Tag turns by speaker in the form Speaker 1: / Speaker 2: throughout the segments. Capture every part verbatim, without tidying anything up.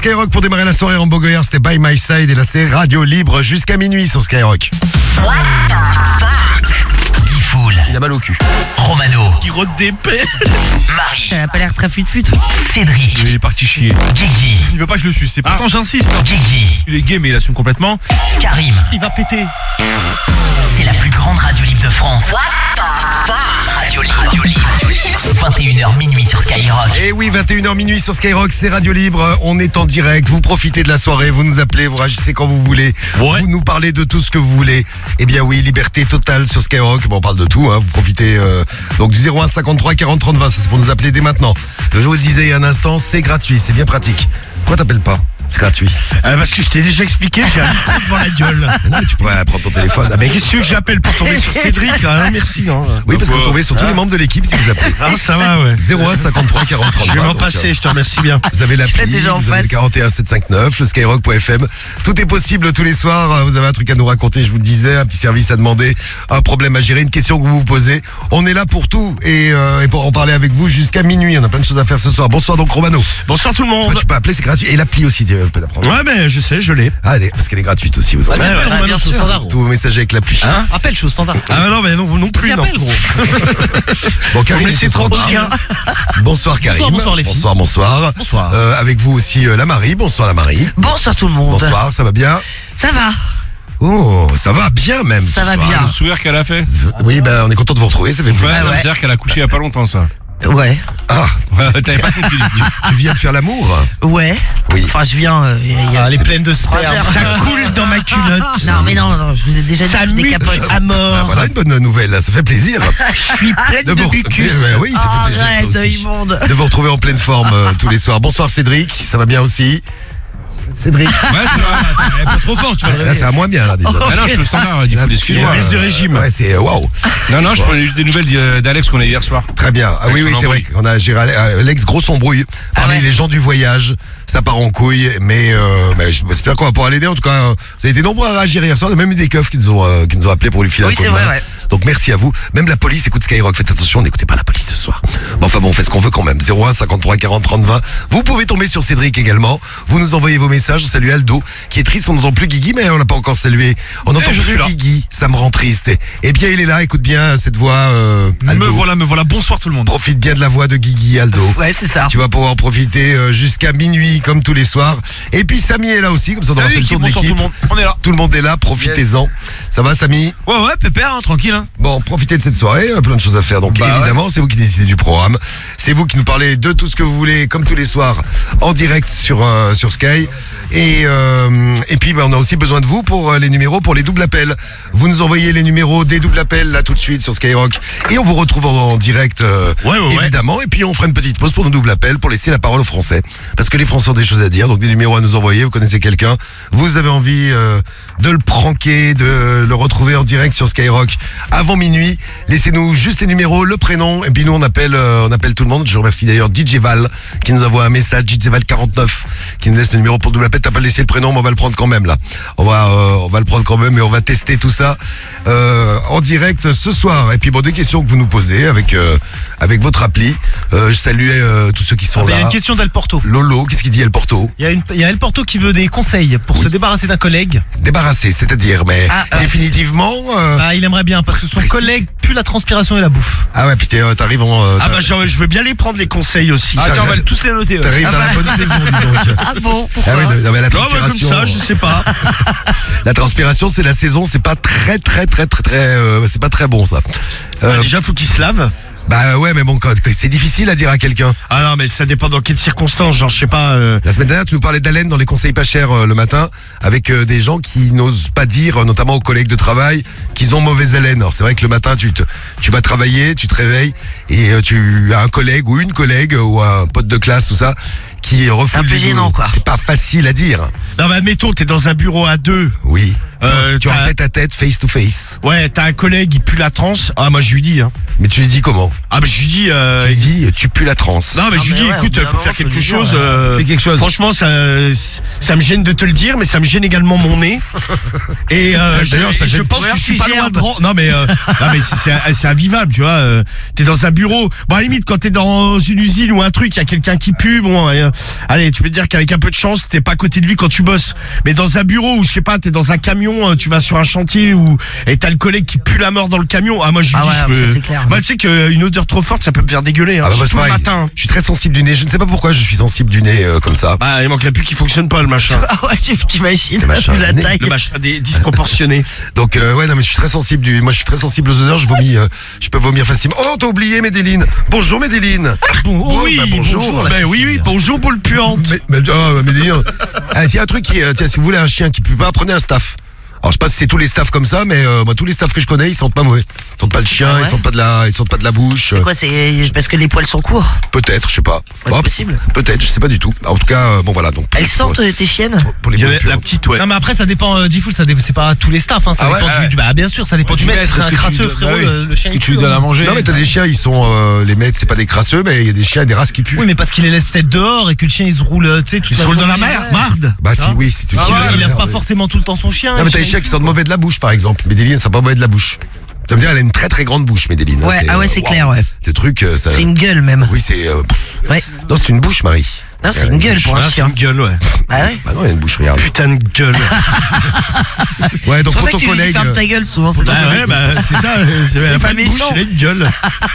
Speaker 1: Skyrock pour démarrer la soirée en Bogoyard, c'était By My Side et là c'est Radio Libre jusqu'à minuit sur Skyrock.
Speaker 2: What the fuck?
Speaker 3: Diffoul.
Speaker 1: Il a mal au cul.
Speaker 3: Romano.
Speaker 4: Qui rôde d'épée.
Speaker 3: Marie.
Speaker 2: Elle a pas l'air très fut-fut.
Speaker 3: Cédric.
Speaker 4: Il est parti chier.
Speaker 3: Guigui.
Speaker 4: Il veut pas que je le suce. Et pourtant j'insiste. hein.
Speaker 3: Guigui.
Speaker 4: Il est gay mais il assume complètement.
Speaker 3: Karim.
Speaker 4: Il va péter.
Speaker 3: C'est la plus grande radio libre de France.
Speaker 2: What the fuck?
Speaker 3: Radio Libre. Radio Libre. vingt et une heures minuit sur Skyrock.
Speaker 1: Et oui, vingt et une heures minuit sur Skyrock, c'est Radio Libre, on est en direct, vous profitez de la soirée, vous nous appelez, vous réagissez quand vous voulez,
Speaker 4: Ouais.
Speaker 1: vous nous parlez de tout ce que vous voulez. Eh bien oui, liberté totale sur Skyrock, bon, on parle de tout, hein, vous profitez euh, donc du zéro un cinquante-trois quarante trente vingt, ça c'est pour nous appeler dès maintenant. Je vous le disais il y a un instant, c'est gratuit, c'est bien pratique. Pourquoi t'appelles pas ? C'est gratuit.
Speaker 4: Euh, parce que je t'ai déjà expliqué, j'ai un micro devant la gueule.
Speaker 1: Là, tu pourrais prendre ton téléphone. Ah,
Speaker 4: Mais qu'est-ce que tu veux que j'appelle pour tomber sur Cédric là, hein, merci. Hein.
Speaker 1: oui, parce que vous tombez sur tous les membres de l'équipe si vous appelez.
Speaker 4: Ah, ça va, ouais.
Speaker 1: zéro un cinquante-trois quarante trente vingt.
Speaker 4: Je vais m'en
Speaker 1: donc,
Speaker 4: passer, je te remercie bien.
Speaker 1: Vous avez l'appli,
Speaker 2: l'as déjà en
Speaker 1: vous avez le
Speaker 2: face.
Speaker 1: quarante et un sept cent cinquante-neuf, le skyrock point f m. Tout est possible tous les soirs. Vous avez un truc à nous raconter, je vous le disais, un petit service à demander, un problème à gérer, une question que vous vous posez. On est là pour tout et, euh, et pour en parler avec vous jusqu'à minuit. On a plein de choses à faire ce soir. Bonsoir donc Romano.
Speaker 4: Bonsoir tout le monde.
Speaker 1: Enfin, tu peux appeler, c'est gratuit. Et l'appli aussi, tu peux la prendre.
Speaker 4: Ouais, mais je sais, je l'ai.
Speaker 1: Ah, allez, parce qu'elle est gratuite aussi. Vous en
Speaker 4: Ouais,
Speaker 1: savez.
Speaker 4: ouais,
Speaker 2: Ah, bien sûr.
Speaker 1: Tous vos messages avec l'appli.
Speaker 4: Hein
Speaker 5: Appelle, je suis au standard.
Speaker 4: Ah non, mais non, non plus, non.
Speaker 5: Appelle, gros.
Speaker 1: Bon, Karim,
Speaker 4: me laisser
Speaker 1: est au standard.
Speaker 4: tranquille, hein.
Speaker 1: Bonsoir Karim.
Speaker 5: Bonsoir, bonsoir, les filles.
Speaker 1: Bonsoir, bonsoir.
Speaker 5: Bonsoir.
Speaker 1: Euh, avec vous aussi euh, la Marie. Bonsoir la Marie.
Speaker 2: Bonsoir tout le monde.
Speaker 1: Bonsoir, ça va bien?
Speaker 2: Ça va.
Speaker 1: Oh, ça va bien même.
Speaker 2: Ça
Speaker 1: ce
Speaker 2: va
Speaker 1: soir.
Speaker 2: bien.
Speaker 4: Le sourire qu'elle a fait.
Speaker 1: Oui, ben on est content de vous retrouver, ça fait plaisir.
Speaker 4: Ouais,
Speaker 2: ouais.
Speaker 4: c'est-à-dire qu'elle a couché il y a pas longtemps, ça.
Speaker 2: Ouais.
Speaker 1: Ah,
Speaker 4: T'avais pas compris.
Speaker 1: tu viens de faire l'amour?
Speaker 2: Ouais.
Speaker 1: Oui.
Speaker 2: Enfin, je viens. euh, y a- y a-
Speaker 5: Ah, elle est pleine de sperme.
Speaker 2: Ça
Speaker 4: coule dans ma culotte.
Speaker 2: Non, mais non, non, je vous ai déjà dit
Speaker 4: Ça
Speaker 2: que je
Speaker 4: mute
Speaker 2: décapote
Speaker 4: à
Speaker 2: à
Speaker 4: mort.
Speaker 1: Ah, voilà une bonne nouvelle, là, ça fait plaisir.
Speaker 4: Je suis pleine de
Speaker 1: vous-
Speaker 4: mucus.
Speaker 1: Eh ben oui, ça fait plaisir. ça
Speaker 2: Arrête,
Speaker 1: aussi.
Speaker 2: immonde.
Speaker 1: De vous retrouver en pleine forme euh, tous les soirs. Bonsoir Cédric, ça va bien aussi? Cédric.
Speaker 4: Ouais, c'est vrai, attends, elle est pas trop fort, tu vas le
Speaker 1: Là,
Speaker 4: réveiller.
Speaker 1: c'est à moi bien, là, déjà.
Speaker 4: Ah non, je suis au standard, du
Speaker 1: Là,
Speaker 4: coup,
Speaker 1: tu-
Speaker 4: excuse-moi.
Speaker 1: euh,
Speaker 4: Baisse de régime.
Speaker 1: Ouais, c'est euh, waouh.
Speaker 4: Non, non, je prenais juste des nouvelles d'I- d'Alex qu'on a eu hier soir.
Speaker 1: Très bien. Ah
Speaker 4: Avec
Speaker 1: oui, oui,
Speaker 4: son
Speaker 1: c'est vrai
Speaker 4: embrouille.
Speaker 1: qu'on a géré euh, l'ex grosse embrouille parmi
Speaker 2: ouais.
Speaker 1: les gens du voyage. Ça part en couille, mais, euh, mais j'espère qu'on va pouvoir l'aider. En tout cas, euh, vous avez été nombreux à réagir hier soir. On a même eu des keufs qui nous ont, euh, qui nous ont appelés pour lui filer
Speaker 2: Oui,
Speaker 1: un coup
Speaker 2: c'est
Speaker 1: de main.
Speaker 2: vrai, ouais.
Speaker 1: Donc merci à vous. Même la police écoute Skyrock. Faites attention, n'écoutez pas la police ce soir. Bon, enfin bon, on fait ce qu'on veut quand même. zéro un cinquante-trois quarante trente vingt. Vous pouvez tomber sur Cédric également. Vous nous envoyez vos messages. On salue Aldo, qui est triste. On n'entend plus Guigui, mais on l'a pas encore salué. On n'entend
Speaker 4: je suis
Speaker 1: plus
Speaker 4: là.
Speaker 1: Guigui. Ça me rend triste. Et, et bien, il est là. Écoute bien cette voix. Euh, Aldo.
Speaker 5: Me voilà, me voilà. Bonsoir tout le monde.
Speaker 1: Profite bien de la voix de Guigui, Aldo.
Speaker 2: Ouais, c'est ça.
Speaker 1: Tu vas pouvoir en profiter euh, jusqu'à minuit comme tous les soirs. Et puis Samy est là aussi, comme ça on aura fait
Speaker 5: Salut,
Speaker 1: le tour de
Speaker 5: bonsoir tout
Speaker 1: l'équipe.
Speaker 5: le monde. On est là.
Speaker 1: Tout le monde est là, profitez-en. Ça va Samy?
Speaker 5: Ouais, ouais, pépère, hein, tranquille. Hein.
Speaker 1: Bon, profitez de cette soirée, euh, plein de choses à faire. Donc
Speaker 5: Bah
Speaker 1: évidemment, c'est vous qui décidez du programme. C'est vous qui nous parlez de tout ce que vous voulez, comme tous les soirs, en direct sur euh, sur Sky. Et euh, et puis bah, on a aussi besoin de vous pour euh, les numéros, pour les doubles appels. Vous nous envoyez les numéros des doubles appels là tout de suite sur Skyrock. Et on vous retrouve en, en direct, euh,
Speaker 5: Ouais, ouais, ouais.
Speaker 1: évidemment. Et puis on fera une petite pause pour nos doubles appels, pour laisser la parole aux Français. Parce que les Français ont des choses à dire, donc des numéros à nous envoyer. Vous connaissez quelqu'un, vous avez envie euh, de le pranker, de le retrouver en direct sur Skyrock avant minuit. Laissez-nous juste les numéros, le prénom, et puis nous on appelle, euh, on appelle tout le monde. Je remercie d'ailleurs D J Val qui nous envoie un message, D J Val quarante-neuf, qui nous laisse le numéro pour le double appel. T'as pas laissé le prénom, mais on va le prendre quand même là. On va, euh, on va le prendre quand même et on va tester tout ça euh, en direct ce soir. Et puis bon, des questions que vous nous posez avec euh, avec votre appli. Euh, je salue euh, tous ceux qui sont
Speaker 5: Ah, bah, il y
Speaker 1: là.
Speaker 5: a une question d'El Porto.
Speaker 1: Lolo, qu'est-ce qu'il dit El Porto?
Speaker 5: Il y a, une, il y a El Porto qui veut des conseils pour se débarrasser d'un collègue.
Speaker 1: Débarrassé, c'est-à-dire, mais
Speaker 2: Ah, euh.
Speaker 1: définitivement. euh,
Speaker 5: Bah, il aimerait bien parce que son
Speaker 1: Précis.
Speaker 5: collègue pue la transpiration et la bouffe.
Speaker 1: Ah ouais, puis t'es, euh, t'arrives en. euh,
Speaker 4: Ah bah je je veux bien les prendre les conseils aussi.
Speaker 5: Ah, tiens, on va tous les noter. ouais.
Speaker 1: T'arrives dans la bonne saison, dis donc.
Speaker 2: Ah bon,
Speaker 1: Ah
Speaker 2: pourquoi
Speaker 1: ouais, non, mais la
Speaker 4: Non, bah, comme
Speaker 1: transpiration.
Speaker 4: ça, je sais pas.
Speaker 1: La transpiration, c'est la saison, c'est pas très, très, très, très, très, euh, c'est pas très bon ça. Euh,
Speaker 4: Bah, déjà, faut qu'il se lave.
Speaker 1: bah ouais, mais bon, quand- c'est difficile à dire à quelqu'un.
Speaker 4: Ah non, mais ça dépend dans quelles circonstances. Genre, je sais pas. euh,
Speaker 1: La semaine dernière, tu nous parlais d'haleine dans les conseils pas chers euh, le matin, avec euh, des gens qui n'osent pas dire, euh, notamment aux collègues de travail, qu'ils ont mauvaise haleine. Alors c'est vrai que le matin, tu te, tu vas travailler, tu te réveilles et euh, tu as un collègue ou une collègue euh, ou un pote de classe, tout ça, qui refoule
Speaker 2: un peu
Speaker 1: les
Speaker 2: gênant,
Speaker 1: nouilles.
Speaker 2: quoi.
Speaker 1: C'est pas facile à dire.
Speaker 4: Non, mais admettons, t'es dans un bureau à deux.
Speaker 1: Oui.
Speaker 4: Euh,
Speaker 1: Tu es en
Speaker 4: t'as-
Speaker 1: tête à tête, face to face.
Speaker 4: Ouais, t'as un collègue, il pue la transe. Ah, moi, je lui dis, hein.
Speaker 1: Mais tu lui dis comment?
Speaker 4: Ah, bah, je lui dis, euh,
Speaker 1: Tu lui dis, tu pues la transe.
Speaker 4: non, mais
Speaker 2: Ah,
Speaker 4: je lui
Speaker 2: mais
Speaker 4: dis,
Speaker 2: ouais,
Speaker 4: écoute,
Speaker 2: au bout d'un
Speaker 4: faut faire
Speaker 2: moment, faut
Speaker 4: quelque
Speaker 2: lui dire,
Speaker 4: chose.
Speaker 2: ouais.
Speaker 4: euh,
Speaker 5: Fais quelque chose.
Speaker 4: Franchement, ça, ça me gêne de te le dire, mais ça me gêne également mon nez. Et euh, je,
Speaker 1: D'ailleurs, ça
Speaker 4: et je
Speaker 1: gêne-
Speaker 4: pense
Speaker 2: Ouais,
Speaker 4: que je suis
Speaker 2: tu
Speaker 4: pas loin
Speaker 2: gerbes.
Speaker 4: de ren- Non, mais, euh, non, mais c'est, c'est, c'est invivable, tu vois. euh, t'es dans un bureau. Bon, à la limite, quand t'es dans une usine ou un truc, il y a quelqu'un qui pue. Bon, euh, allez, tu peux te dire qu'avec un peu de chance, t'es pas à côté de lui quand tu bosses. Mais dans un bureau où, je sais pas, t'es dans un camion, euh, tu vas sur un chantier où, et t'as le collègue qui pue la mort dans le camion. Ah, moi, je lui
Speaker 2: Ah
Speaker 4: dis,
Speaker 2: ouais,
Speaker 4: je
Speaker 2: mais
Speaker 4: peux.
Speaker 2: ça, c'est clair.
Speaker 4: Moi, tu sais qu'une odeur trop forte, ça peut me faire dégueuler, hein.
Speaker 1: Ah bah, moi, c'est
Speaker 4: Surtout le
Speaker 1: pareil.
Speaker 4: matin.
Speaker 1: Je suis très sensible du nez. Je ne sais pas pourquoi je suis sensible du nez euh, comme ça.
Speaker 4: Bah, il manquerait plus qu'il fonctionne pas, le machin.
Speaker 2: Ah ouais, tu t'imagines
Speaker 1: Le machin,
Speaker 2: vu la
Speaker 1: le nez,
Speaker 2: taille.
Speaker 4: Le machin des disproportionné.
Speaker 1: Donc euh, ouais non mais je suis très sensible du moi je suis très sensible aux odeurs, je vomis euh, je peux vomir facilement. Oh t'as oublié Médéline. Bonjour Médéline.
Speaker 5: Bon, oh
Speaker 1: Bon,
Speaker 5: oui,
Speaker 1: bah, bonjour.
Speaker 5: bonjour.
Speaker 4: Bah oui, oui, bonjour, boule puante.
Speaker 1: Mais, mais, oh, Médéline. Ah, s'il y a un truc qui euh, tiens si vous voulez un chien qui pue pas, prenez un staff. Alors je sais pas si c'est tous les staffs comme ça, mais euh, moi tous les staffs que je connais ils sentent pas mauvais. Ils sentent pas le chien,
Speaker 2: Ah ouais
Speaker 1: ils sentent pas de la ils sentent pas de la bouche.
Speaker 2: C'est quoi, c'est parce que les poils sont courts?
Speaker 1: Peut-être, je sais pas.
Speaker 2: Ouais, c'est
Speaker 1: Bon,
Speaker 2: possible.
Speaker 1: Peut-être, je sais pas du tout. En tout cas euh, bon voilà donc.
Speaker 2: Elles sentent euh, tes chiennes?
Speaker 1: pour les
Speaker 4: Il y
Speaker 1: boules
Speaker 4: avait la
Speaker 1: puantes.
Speaker 4: petite, ouais.
Speaker 5: Non mais après ça dépend euh, Diffoul, ça dé- c'est pas tous les staffs, hein, ça
Speaker 1: Ah ouais,
Speaker 5: dépend
Speaker 1: ouais.
Speaker 5: du, du- bah bien sûr, ça dépend du maître. Si c'est un crasseux frérot, le, le chien.
Speaker 6: que
Speaker 5: il
Speaker 6: tu lui
Speaker 5: pue,
Speaker 6: donnes à
Speaker 5: hein.
Speaker 6: manger.
Speaker 1: Non mais t'as des chiens ils sont euh, les maîtres c'est pas des crasseux mais il y a des chiens et des races qui puent.
Speaker 5: Oui mais parce qu'il les laisse peut-être dehors et que le chien il se roule, euh, tu sais, toute
Speaker 4: Il se
Speaker 5: la
Speaker 4: roule dans la
Speaker 5: journée,
Speaker 4: mer,
Speaker 5: ouais.
Speaker 4: marde.
Speaker 1: Bah si
Speaker 5: Ah.
Speaker 1: oui si tu
Speaker 5: Ah
Speaker 1: tu
Speaker 5: ouais,
Speaker 1: veux
Speaker 5: il
Speaker 1: la
Speaker 5: lave
Speaker 1: mer,
Speaker 5: pas
Speaker 1: oui.
Speaker 5: forcément tout le temps son chien.
Speaker 1: Non mais
Speaker 5: le
Speaker 1: t'as des
Speaker 5: chien,
Speaker 1: chiens
Speaker 5: il
Speaker 1: qui
Speaker 5: pue.
Speaker 1: sentent mauvais de la bouche par exemple. Médéline ça sent pas mauvais de la bouche. Ça veut dire elle a une très très grande bouche Médéline. hein,
Speaker 2: Ouais, ah ouais,
Speaker 1: euh,
Speaker 2: c'est
Speaker 1: waouh.
Speaker 2: clair, ouais.
Speaker 1: Le truc euh, ça.
Speaker 2: C'est une gueule même.
Speaker 1: Oui c'est. euh, pff.
Speaker 2: Ouais.
Speaker 1: Non c'est une bouche Marie.
Speaker 2: Non, c'est une gueule pour un
Speaker 4: Ah, c'est
Speaker 2: chien.
Speaker 4: une gueule, ouais.
Speaker 2: Bah ouais.
Speaker 1: Bah non il y a une bouche regarde.
Speaker 4: Putain de gueule.
Speaker 1: Ouais donc
Speaker 2: C'est pour
Speaker 1: pour
Speaker 2: ça
Speaker 1: ton
Speaker 2: que tu lui dis
Speaker 1: collègue.
Speaker 2: ferme
Speaker 1: euh,
Speaker 2: ta gueule souvent. c'est
Speaker 4: Bah
Speaker 2: ça.
Speaker 4: ouais, bah c'est ça. Elle a
Speaker 2: pas
Speaker 4: pas de bouche,
Speaker 2: méchant.
Speaker 4: elle a une gueule.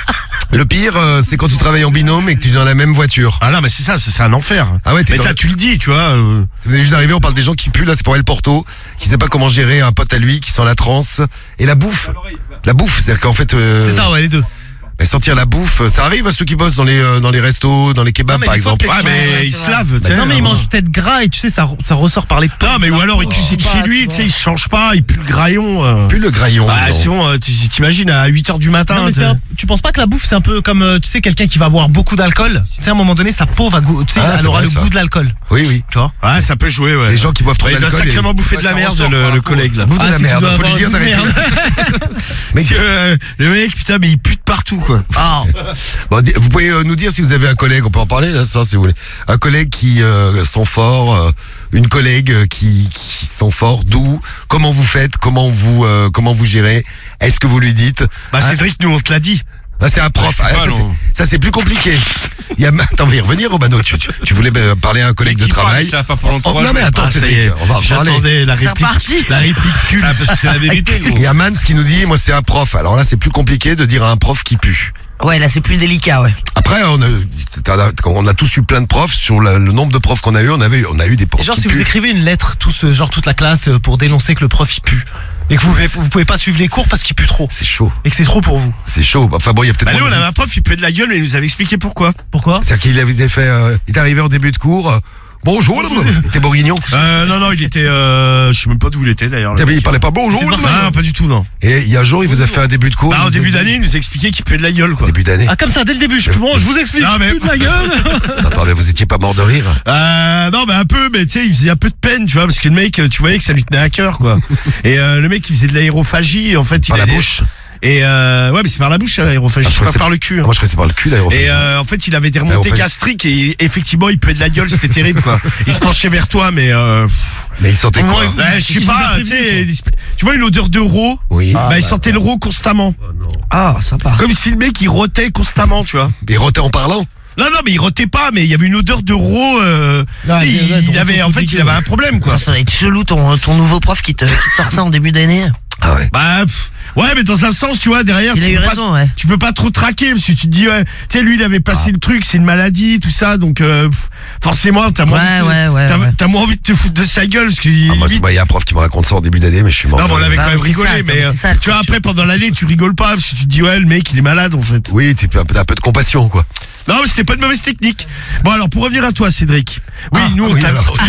Speaker 1: Le pire euh, c'est quand tu travailles en binôme et que tu es dans la même voiture.
Speaker 4: Ah non, mais c'est ça, c'est c'est un enfer.
Speaker 1: Ah ouais t'es
Speaker 4: Mais
Speaker 1: dans
Speaker 4: ça,
Speaker 1: le-
Speaker 4: tu le dis, tu vois. euh,
Speaker 1: Vous venez juste d'arriver, on parle des gens qui puent, là c'est pour El Porto, qui sait pas comment gérer un pote à lui, qui sent la transe. Et la bouffe. La bouffe, c'est-à-dire qu'en fait... euh,
Speaker 5: C'est ça, ouais, les deux.
Speaker 1: bah, sentir la bouffe, ça arrive à ceux qui bossent dans les, euh, dans les restos, dans les kebabs
Speaker 5: Non, mais
Speaker 1: par
Speaker 5: des fois,
Speaker 1: exemple.
Speaker 5: peut-être
Speaker 4: Ouais, mais
Speaker 2: ouais,
Speaker 4: il
Speaker 2: c'est
Speaker 4: se
Speaker 2: vrai.
Speaker 4: lave, tu sais.
Speaker 5: Non mais il
Speaker 4: vraiment.
Speaker 5: mange peut-être gras et tu sais ça, ça ressort par les
Speaker 4: Non, mais ou alors il cuisine chez lui, tu sais, il change pas, il pue le graillon. euh.
Speaker 1: Plus le graillon.
Speaker 4: Bah,
Speaker 1: non.
Speaker 4: c'est bon, euh, tu t'imagines à huit heures du matin.
Speaker 5: Non, mais
Speaker 4: t'es-
Speaker 5: c'est un- tu penses pas que la bouffe c'est un peu comme euh, tu sais quelqu'un qui va boire beaucoup d'alcool, tu sais à un moment donné sa peau va goût- tu sais
Speaker 1: Ah,
Speaker 5: elle
Speaker 1: c'est
Speaker 5: aura
Speaker 1: vrai,
Speaker 5: le
Speaker 1: ça.
Speaker 5: goût de l'alcool,
Speaker 1: Oui, oui.
Speaker 5: tu vois.
Speaker 4: Ouais, ça peut jouer, ouais.
Speaker 1: Les gens qui boivent trop
Speaker 4: Ouais, il doit
Speaker 1: d'alcool.
Speaker 4: sacrément bouffer de la
Speaker 6: Ouais, ça
Speaker 4: merde,
Speaker 6: ressort
Speaker 4: le,
Speaker 6: par
Speaker 4: le
Speaker 6: la
Speaker 4: collègue, là.
Speaker 1: Bouffe de
Speaker 5: Ah,
Speaker 1: la
Speaker 5: c'est que tu
Speaker 1: merde,
Speaker 5: dois
Speaker 1: faut lui
Speaker 5: avoir
Speaker 1: dire
Speaker 5: une
Speaker 1: d'arrêter.
Speaker 5: merde.
Speaker 1: Mais
Speaker 4: Parce que, euh, le mec, putain, mais il pue de partout, quoi.
Speaker 2: Ah,
Speaker 1: bon, di- vous pouvez euh, nous dire si vous avez un collègue, on peut en parler là ce soir si vous voulez. Un collègue qui euh, sent fort, euh, une collègue euh, qui, qui sent fort, d'où, comment vous faites, comment vous euh, comment vous gérez, est-ce que vous lui dites
Speaker 4: Bah,
Speaker 1: Ah,
Speaker 4: Cédric, nous, on te l'a dit.
Speaker 1: là, c'est un prof. Ah,
Speaker 6: pas,
Speaker 1: ça, c'est,
Speaker 6: non.
Speaker 1: ça, c'est plus compliqué. Il y a, attends, on va y revenir, Romano. Tu, tu, tu voulais euh, parler à un collègue de
Speaker 6: Qui parle,
Speaker 1: travail.
Speaker 6: il se lave pas pendant
Speaker 1: Oh,
Speaker 6: trois
Speaker 1: non, mais
Speaker 6: jours.
Speaker 1: attends,
Speaker 4: Ah, ça y
Speaker 1: Cédric,
Speaker 4: est.
Speaker 1: on va en parler.
Speaker 4: J'attendais la
Speaker 2: c'est
Speaker 4: réplique.
Speaker 2: reparti.
Speaker 4: La réplique culte.
Speaker 6: Ah, parce que c'est la vérité, gros.
Speaker 1: Il y a Mans qui nous dit, moi, c'est un prof. Alors là, c'est plus compliqué de dire à un prof qui pue.
Speaker 2: Ouais, là c'est plus délicat, ouais.
Speaker 1: Après, on a, t'as- on a tous eu plein de profs. Sur la- le nombre de profs qu'on a eu, on avait, on a eu des profs
Speaker 5: Et genre
Speaker 1: qui
Speaker 5: si vous
Speaker 1: puent.
Speaker 5: écrivez une lettre tous euh, genre toute la classe euh, pour dénoncer que le prof il pue et que vous vous pouvez pas suivre les cours parce qu'il pue trop
Speaker 1: C'est chaud,
Speaker 5: et que c'est trop pour vous.
Speaker 1: c'est chaud. Enfin bon, il y a peut-être.
Speaker 4: Bah, nous,
Speaker 1: moins
Speaker 4: on
Speaker 1: de
Speaker 4: avait un
Speaker 1: risques.
Speaker 4: prof, il puait de la gueule, mais il nous avait expliqué pourquoi.
Speaker 5: Pourquoi?
Speaker 1: C'est-à-dire qu'il avait fait, euh, il est arrivé en début de cours. euh, Bonjour, il était bourguignon.
Speaker 4: Euh, non, non, il était, euh, je sais même pas d'où il était, d'ailleurs. le
Speaker 1: Il
Speaker 4: mec.
Speaker 1: parlait pas bonjour.
Speaker 5: C'était
Speaker 1: le
Speaker 5: pas
Speaker 1: mec.
Speaker 4: Ah, non, pas du tout, non.
Speaker 1: Et il y a un jour, il vous a fait un début de cours.
Speaker 4: Bah,
Speaker 1: il
Speaker 4: en
Speaker 1: vous a
Speaker 4: début
Speaker 1: dit-
Speaker 4: d'année, il nous a expliqué qu'il puait de la gueule, quoi.
Speaker 1: Début d'année.
Speaker 5: Ah comme ça dès le début, je bon, je vous explique.
Speaker 4: Non, mais-
Speaker 5: Pue de la gueule.
Speaker 1: Attends, mais vous étiez pas mort de rire.
Speaker 4: Euh, non, mais un peu, mais tu sais, il faisait un peu de peine, tu vois, parce que le mec, tu voyais que ça lui tenait à cœur, quoi. Et euh, le mec, il faisait de l'aérophagie, en fait, il
Speaker 1: Par la
Speaker 4: allait-
Speaker 1: bouche.
Speaker 4: Et euh, ouais, mais c'est par la bouche, l'aérophagie,
Speaker 1: Ah, je
Speaker 4: c'est
Speaker 1: crois
Speaker 4: pas
Speaker 1: que c'est-
Speaker 4: par le cul.
Speaker 1: Ah,
Speaker 4: hein.
Speaker 1: moi, je crois que c'est par le cul, l'aérophagie.
Speaker 4: Et euh, en fait, il avait des remontées
Speaker 1: L'aérophagie.
Speaker 4: gastriques et effectivement, il puait de la gueule, c'était terrible, quoi. Il se penchait vers toi, mais euh,
Speaker 1: Mais il sentait quoi?
Speaker 5: Ouais,
Speaker 4: ouais, je sais
Speaker 5: Il
Speaker 4: pas,
Speaker 5: vous a
Speaker 4: tu sais,
Speaker 5: prévenu,
Speaker 4: l'espèce- tu vois une odeur de rot,
Speaker 1: Oui.
Speaker 4: bah, il sentait le rot constamment,
Speaker 2: Ah, sympa.
Speaker 4: comme si le mec il rotait constamment, tu vois.
Speaker 1: Il rotait en parlant.
Speaker 4: Non, non, mais il rotait pas, mais il y avait une odeur de rot. Euh,
Speaker 5: Non,
Speaker 4: tu sais,
Speaker 5: ouais,
Speaker 4: il,
Speaker 5: ouais,
Speaker 4: il
Speaker 5: ton
Speaker 4: avait,
Speaker 5: rot
Speaker 4: en fait, il
Speaker 5: dégueu.
Speaker 4: avait un problème, quoi.
Speaker 2: Ah, ça va être chelou ton, ton nouveau prof qui te, qui te sort ça en début d'année.
Speaker 1: Ah ouais.
Speaker 4: Bah, pff, ouais, mais dans un sens, tu vois, derrière,
Speaker 2: Il
Speaker 4: tu
Speaker 2: a eu
Speaker 4: peux, pas,
Speaker 2: raison, ouais.
Speaker 4: tu peux pas trop traquer, parce que tu te dis, ouais, tu sais, lui, il avait passé le truc, c'est une maladie, tout ça, donc euh, pff, forcément, t'as moins,
Speaker 2: Ouais,
Speaker 4: envie de-
Speaker 2: ouais, ouais,
Speaker 4: t'as,
Speaker 2: ouais.
Speaker 4: t'as moins envie de te foutre de sa gueule, parce que
Speaker 1: Ah, moi,
Speaker 4: limite-
Speaker 1: c'est- il y a un prof qui me raconte ça en début d'année, mais je suis mort.
Speaker 4: non,
Speaker 1: de
Speaker 4: mais on
Speaker 1: rire.
Speaker 4: avait quand
Speaker 2: Bah,
Speaker 4: même
Speaker 2: c'est
Speaker 4: rigolé,
Speaker 2: ça,
Speaker 4: mais
Speaker 2: c'est
Speaker 4: euh,
Speaker 2: ça, le
Speaker 4: tu vois,
Speaker 2: truc.
Speaker 4: après, pendant l'année, tu rigoles pas, parce que tu te dis, ouais, le mec, il est malade, en fait.
Speaker 1: Oui, tu peux un peu, un peu de compassion, quoi.
Speaker 4: Non, mais c'était pas une mauvaise technique. Bon, alors, pour revenir à toi, Cédric. Oui,
Speaker 1: Ah,
Speaker 4: nous, on
Speaker 1: oui,
Speaker 4: t'a-
Speaker 1: alors.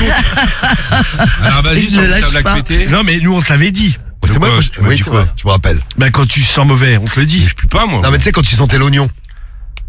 Speaker 6: Alors vas-y,
Speaker 2: Il
Speaker 6: sur
Speaker 2: ne
Speaker 6: le
Speaker 2: lâche
Speaker 6: sable
Speaker 2: pas.
Speaker 6: à péter.
Speaker 4: non, mais nous, on te l'avait dit.
Speaker 1: Ouais, c'est
Speaker 6: De
Speaker 1: moi,
Speaker 6: quoi
Speaker 1: moi, je-
Speaker 6: Tu m'as
Speaker 1: oui,
Speaker 6: dit
Speaker 1: c'est
Speaker 6: quoi
Speaker 1: moi, je me rappelle.
Speaker 4: Bah, quand tu sens mauvais, on te le dit.
Speaker 6: Je pue pas, moi.
Speaker 1: Non, mais tu sais, quand tu sentais l'oignon.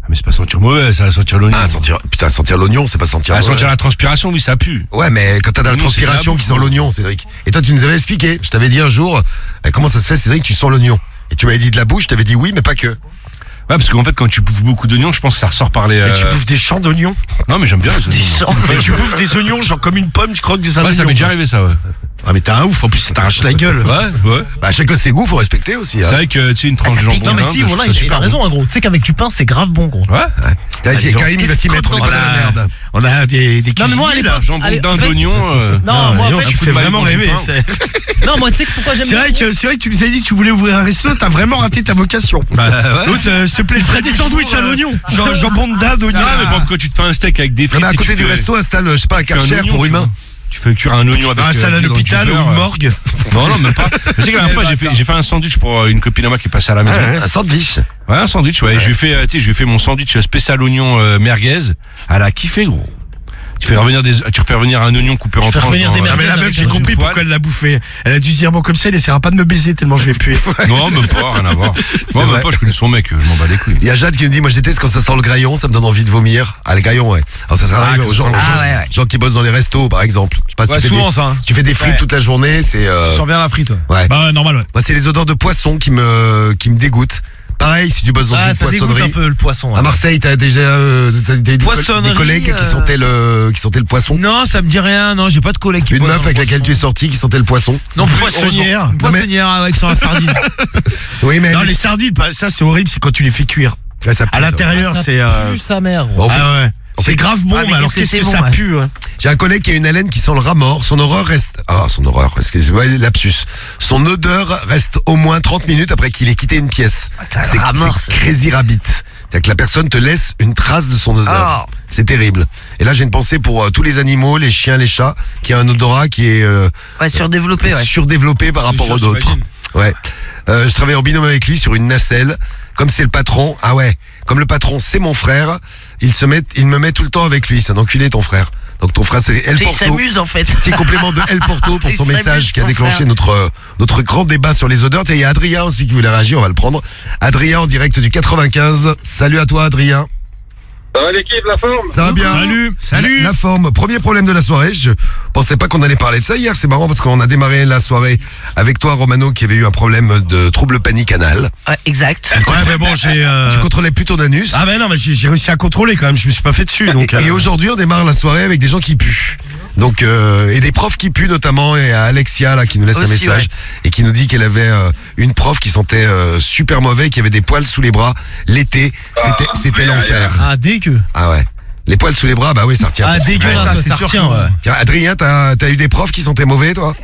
Speaker 6: Mais c'est pas sentir mauvais, ça va sentir l'oignon.
Speaker 1: Ah, sentir, putain, sentir l'oignon, c'est pas sentir.
Speaker 6: Ah,
Speaker 1: mauvais.
Speaker 6: sentir la transpiration, oui, ça pue.
Speaker 1: Ouais, mais quand t'as de la
Speaker 6: L'oignon, c'est de la
Speaker 1: transpiration qui
Speaker 6: bouffe,
Speaker 1: sent
Speaker 6: hein.
Speaker 1: l'oignon, Cédric. Et toi, tu nous avais expliqué. Je t'avais dit un jour, eh, comment ça se fait, Cédric, tu sens l'oignon. Et tu m'avais dit de la bouche, je t'avais dit oui, mais pas que.
Speaker 6: Ouais, parce qu'en fait, quand tu bouffes beaucoup d'oignons, je pense que ça ressort par les.
Speaker 4: Mais
Speaker 6: euh,
Speaker 4: tu bouffes des champs d'oignons.
Speaker 6: Non, mais j'aime bien les
Speaker 2: Des
Speaker 6: oignons.
Speaker 2: champs.
Speaker 4: Mais tu bouffes des oignons, genre comme une pomme, tu croques des oignons.
Speaker 6: Ouais, ça m'est déjà arrivé, ça, ouais.
Speaker 4: Ah, mais t'es un ouf, en plus, ça t'arrache la gueule.
Speaker 6: Ouais, ouais.
Speaker 1: Bah, chacun ses goûts, faut respecter aussi.
Speaker 6: C'est
Speaker 1: Hein.
Speaker 6: vrai que, tu sais, une tranche
Speaker 2: ça
Speaker 6: de
Speaker 2: pique.
Speaker 6: jambon.
Speaker 5: Non, mais
Speaker 6: d'Inde,
Speaker 5: si,
Speaker 6: je
Speaker 5: voilà,
Speaker 6: trouve ça
Speaker 5: il, il a
Speaker 6: super
Speaker 5: raison, hein, gros. Tu sais qu'avec du pain, c'est grave bon, gros.
Speaker 6: bon. Ouais.
Speaker 1: Là,
Speaker 4: dis donc,
Speaker 1: Karim, il va s'y mettre, on est pas
Speaker 4: on
Speaker 1: dans la
Speaker 4: a,
Speaker 1: merde.
Speaker 4: on a des, des
Speaker 5: Non, mais moi, à
Speaker 4: cuisiniers,
Speaker 5: l'époque-
Speaker 4: là.
Speaker 6: Jambon
Speaker 5: Allez, en
Speaker 6: d'Inde,
Speaker 5: fait-
Speaker 6: d'oignon. euh,
Speaker 5: Non, moi, en
Speaker 4: non,
Speaker 5: fait,
Speaker 4: tu
Speaker 6: un coup
Speaker 4: fais
Speaker 6: de balle
Speaker 4: vraiment
Speaker 6: dans du
Speaker 4: rêver.
Speaker 6: pain.
Speaker 4: C'est
Speaker 5: non, moi, tu sais pourquoi j'aime
Speaker 4: c'est vrai que c'est vrai que tu nous avais dit que tu voulais ouvrir un resto, t'as vraiment raté ta vocation.
Speaker 6: Bah, ouais.
Speaker 4: L'autre, euh, s'il te plaît, ferais des sandwichs à l'oignon. Genre jambon de dinde, oignon.
Speaker 6: Non, mais bon, quand tu te fais un steak avec des
Speaker 1: Non,
Speaker 6: frites.
Speaker 1: mais à
Speaker 6: et
Speaker 1: côté
Speaker 6: tu
Speaker 1: du
Speaker 6: fais-
Speaker 1: resto, installe, je sais pas, un
Speaker 6: tu fais un
Speaker 1: karcher
Speaker 6: oignon,
Speaker 1: pour
Speaker 6: tu
Speaker 1: humains.
Speaker 6: vois. Tu fais cuire un oignon avec.
Speaker 4: Un installe
Speaker 6: euh,
Speaker 4: à
Speaker 6: dans du
Speaker 4: l'hôpital ou
Speaker 6: beurre,
Speaker 4: une
Speaker 6: euh.
Speaker 4: morgue.
Speaker 6: Non, non, même pas. Mais c'est qu'à la fois, j'ai fait, j'ai fait un sandwich pour euh, une copine à moi qui est passée à la maison.
Speaker 1: Un sandwich.
Speaker 6: Ouais, un sandwich, ouais. Je lui ai fait, euh, tu sais, je lui ai fait mon sandwich spécial oignon euh, merguez. Elle a kiffé, gros. Tu fais revenir des, tu fais revenir un oignon coupé en
Speaker 5: fais
Speaker 6: tranches.
Speaker 5: revenir
Speaker 6: dans,
Speaker 5: des
Speaker 6: euh,
Speaker 4: Non mais la
Speaker 5: Avec
Speaker 4: meuf, j'ai
Speaker 5: une
Speaker 4: compris
Speaker 6: poêle.
Speaker 4: pourquoi elle l'a bouffé. Elle a dû se dire bon comme ça, il essaiera pas de me baiser tellement je vais puer.
Speaker 6: Non, même pas, rien à voir. Moi,
Speaker 1: vrai.
Speaker 6: même pas, je connais son mec, je m'en bats les couilles.
Speaker 1: Il y a Jade qui nous dit, moi je déteste quand ça sent le graillon, ça me donne envie de vomir. Ah, le graillon, ouais. Alors ça
Speaker 6: Ah,
Speaker 1: arrive
Speaker 6: que
Speaker 1: aux gens,
Speaker 6: ça
Speaker 1: aux
Speaker 6: sent-
Speaker 1: gens,
Speaker 2: Ah, ouais, ouais.
Speaker 1: gens qui bossent dans les restos, par exemple. Je sais pas si
Speaker 5: Ouais,
Speaker 1: tu fais
Speaker 5: souvent,
Speaker 1: des,
Speaker 5: ça, hein.
Speaker 1: tu fais des frites
Speaker 5: Ouais.
Speaker 1: toute la journée, c'est, euh,
Speaker 5: Tu sens bien la frite, ouais.
Speaker 1: ouais.
Speaker 5: Bah, ouais, normal, ouais.
Speaker 1: Moi, c'est les odeurs de poisson qui me, qui me dégoûtent. Pareil, si tu bosses dans
Speaker 5: Ah,
Speaker 1: une
Speaker 5: ça dégoûte
Speaker 1: poissonnerie.
Speaker 5: un peu le poisson.
Speaker 1: À
Speaker 5: ouais.
Speaker 1: Marseille, t'as déjà, euh, t'as des, des,
Speaker 5: Poissonnerie,
Speaker 1: des collègues qui
Speaker 5: euh,
Speaker 1: sentaient le, qui sentaient le poisson.
Speaker 5: Non, ça me dit rien, non, j'ai pas de collègue qui
Speaker 1: Une
Speaker 5: boit
Speaker 1: meuf
Speaker 5: dans
Speaker 1: avec
Speaker 5: le
Speaker 1: laquelle tu es
Speaker 5: poisson.
Speaker 1: sorti qui sentait le poisson.
Speaker 5: Non,
Speaker 4: Poissonnière.
Speaker 5: heureusement. Une
Speaker 1: Non, mais-
Speaker 5: Poissonnière avec sur la sardine.
Speaker 1: Oui, mais.
Speaker 4: Non les sardines, pas- ça c'est horrible, c'est quand tu les fais cuire.
Speaker 1: Ouais, ça pue,
Speaker 4: À
Speaker 1: ça.
Speaker 4: l'intérieur,
Speaker 5: Ça
Speaker 4: c'est. euh,
Speaker 5: pue sa mère, gros.
Speaker 1: Bon, en fait,
Speaker 4: Ah ouais.
Speaker 1: en fait-
Speaker 4: C'est grave bon,
Speaker 2: Ah, mais
Speaker 4: mais alors
Speaker 2: qu'est-ce que
Speaker 4: qu'est-ce que
Speaker 2: c'est
Speaker 4: ça
Speaker 2: bon, ouais.
Speaker 4: pue hein.
Speaker 1: J'ai un collègue qui a une haleine qui sent le rat mort. Son horreur reste. Ah, son horreur. Excusez-moi, lapsus. Son odeur reste au moins trente minutes après qu'il ait quitté une pièce.
Speaker 2: t'as
Speaker 1: C'est
Speaker 2: le rat mort,
Speaker 1: c'est
Speaker 2: ça.
Speaker 1: crazy rabbit. C'est-à-dire que la personne te laisse une trace de son odeur.
Speaker 2: Oh.
Speaker 1: C'est terrible. Et là, j'ai une pensée pour euh, tous les animaux, les chiens, les chats, qui a un odorat qui est euh,
Speaker 2: Ouais, surdéveloppé, ouais.
Speaker 1: surdéveloppé par rapport aux autres. Ouais. Euh, je travaille en binôme avec lui sur une nacelle. Comme c'est le patron, ah ouais, comme le patron c'est mon frère, il se met, il me met tout le temps avec lui. C'est un enculé ton frère. Donc ton frère c'est El
Speaker 2: Il
Speaker 1: Porto.
Speaker 2: s'amuse, en fait.
Speaker 1: Petit complément de El Porto pour
Speaker 2: Il
Speaker 1: son
Speaker 2: s'amuse,
Speaker 1: message qui a
Speaker 2: son
Speaker 1: déclenché
Speaker 2: frère.
Speaker 1: notre notre grand débat sur les odeurs. Et il y a Adrien aussi qui voulait réagir, on va le prendre. Adrien en direct du quatre-vingt-quinze. Salut à toi Adrien.
Speaker 7: Ça va l'équipe, la forme?
Speaker 1: Ça va bien?
Speaker 4: Salut. Salut.
Speaker 1: La, la forme. Premier problème de la soirée. Je pensais pas qu'on allait parler de ça hier. C'est marrant parce qu'on a démarré la soirée avec toi, Romano, qui avait eu un problème de trouble panique anal.
Speaker 2: Ouais, exact.
Speaker 4: Ouais mais bon j'ai. euh,
Speaker 1: Tu contrôlais plus ton anus.
Speaker 4: Ah ben non mais j'ai j'ai réussi à contrôler quand même, je me suis pas fait dessus donc.
Speaker 1: Et
Speaker 4: euh,
Speaker 1: aujourd'hui, on démarre la soirée avec des gens qui puent. Donc euh, et des profs qui puent notamment, et à Alexia là qui nous laisse un
Speaker 2: Aussi,
Speaker 1: message et qui nous dit qu'elle avait euh, une prof qui sentait euh, super mauvais, qui avait des poils sous les bras l'été. C'était c'était l'enfer.
Speaker 5: Ah, dégueu.
Speaker 1: Ah ouais. Les poils sous les bras, bah oui, ça retient.
Speaker 5: Ah,
Speaker 1: forcément.
Speaker 5: dégueulasse,
Speaker 1: Ça,
Speaker 5: ça,
Speaker 1: c'est
Speaker 5: ça
Speaker 1: sûr
Speaker 5: retient,
Speaker 1: que-
Speaker 5: ouais.
Speaker 1: Tiens, Adrien, t'as as eu des profs qui sentaient mauvais, toi?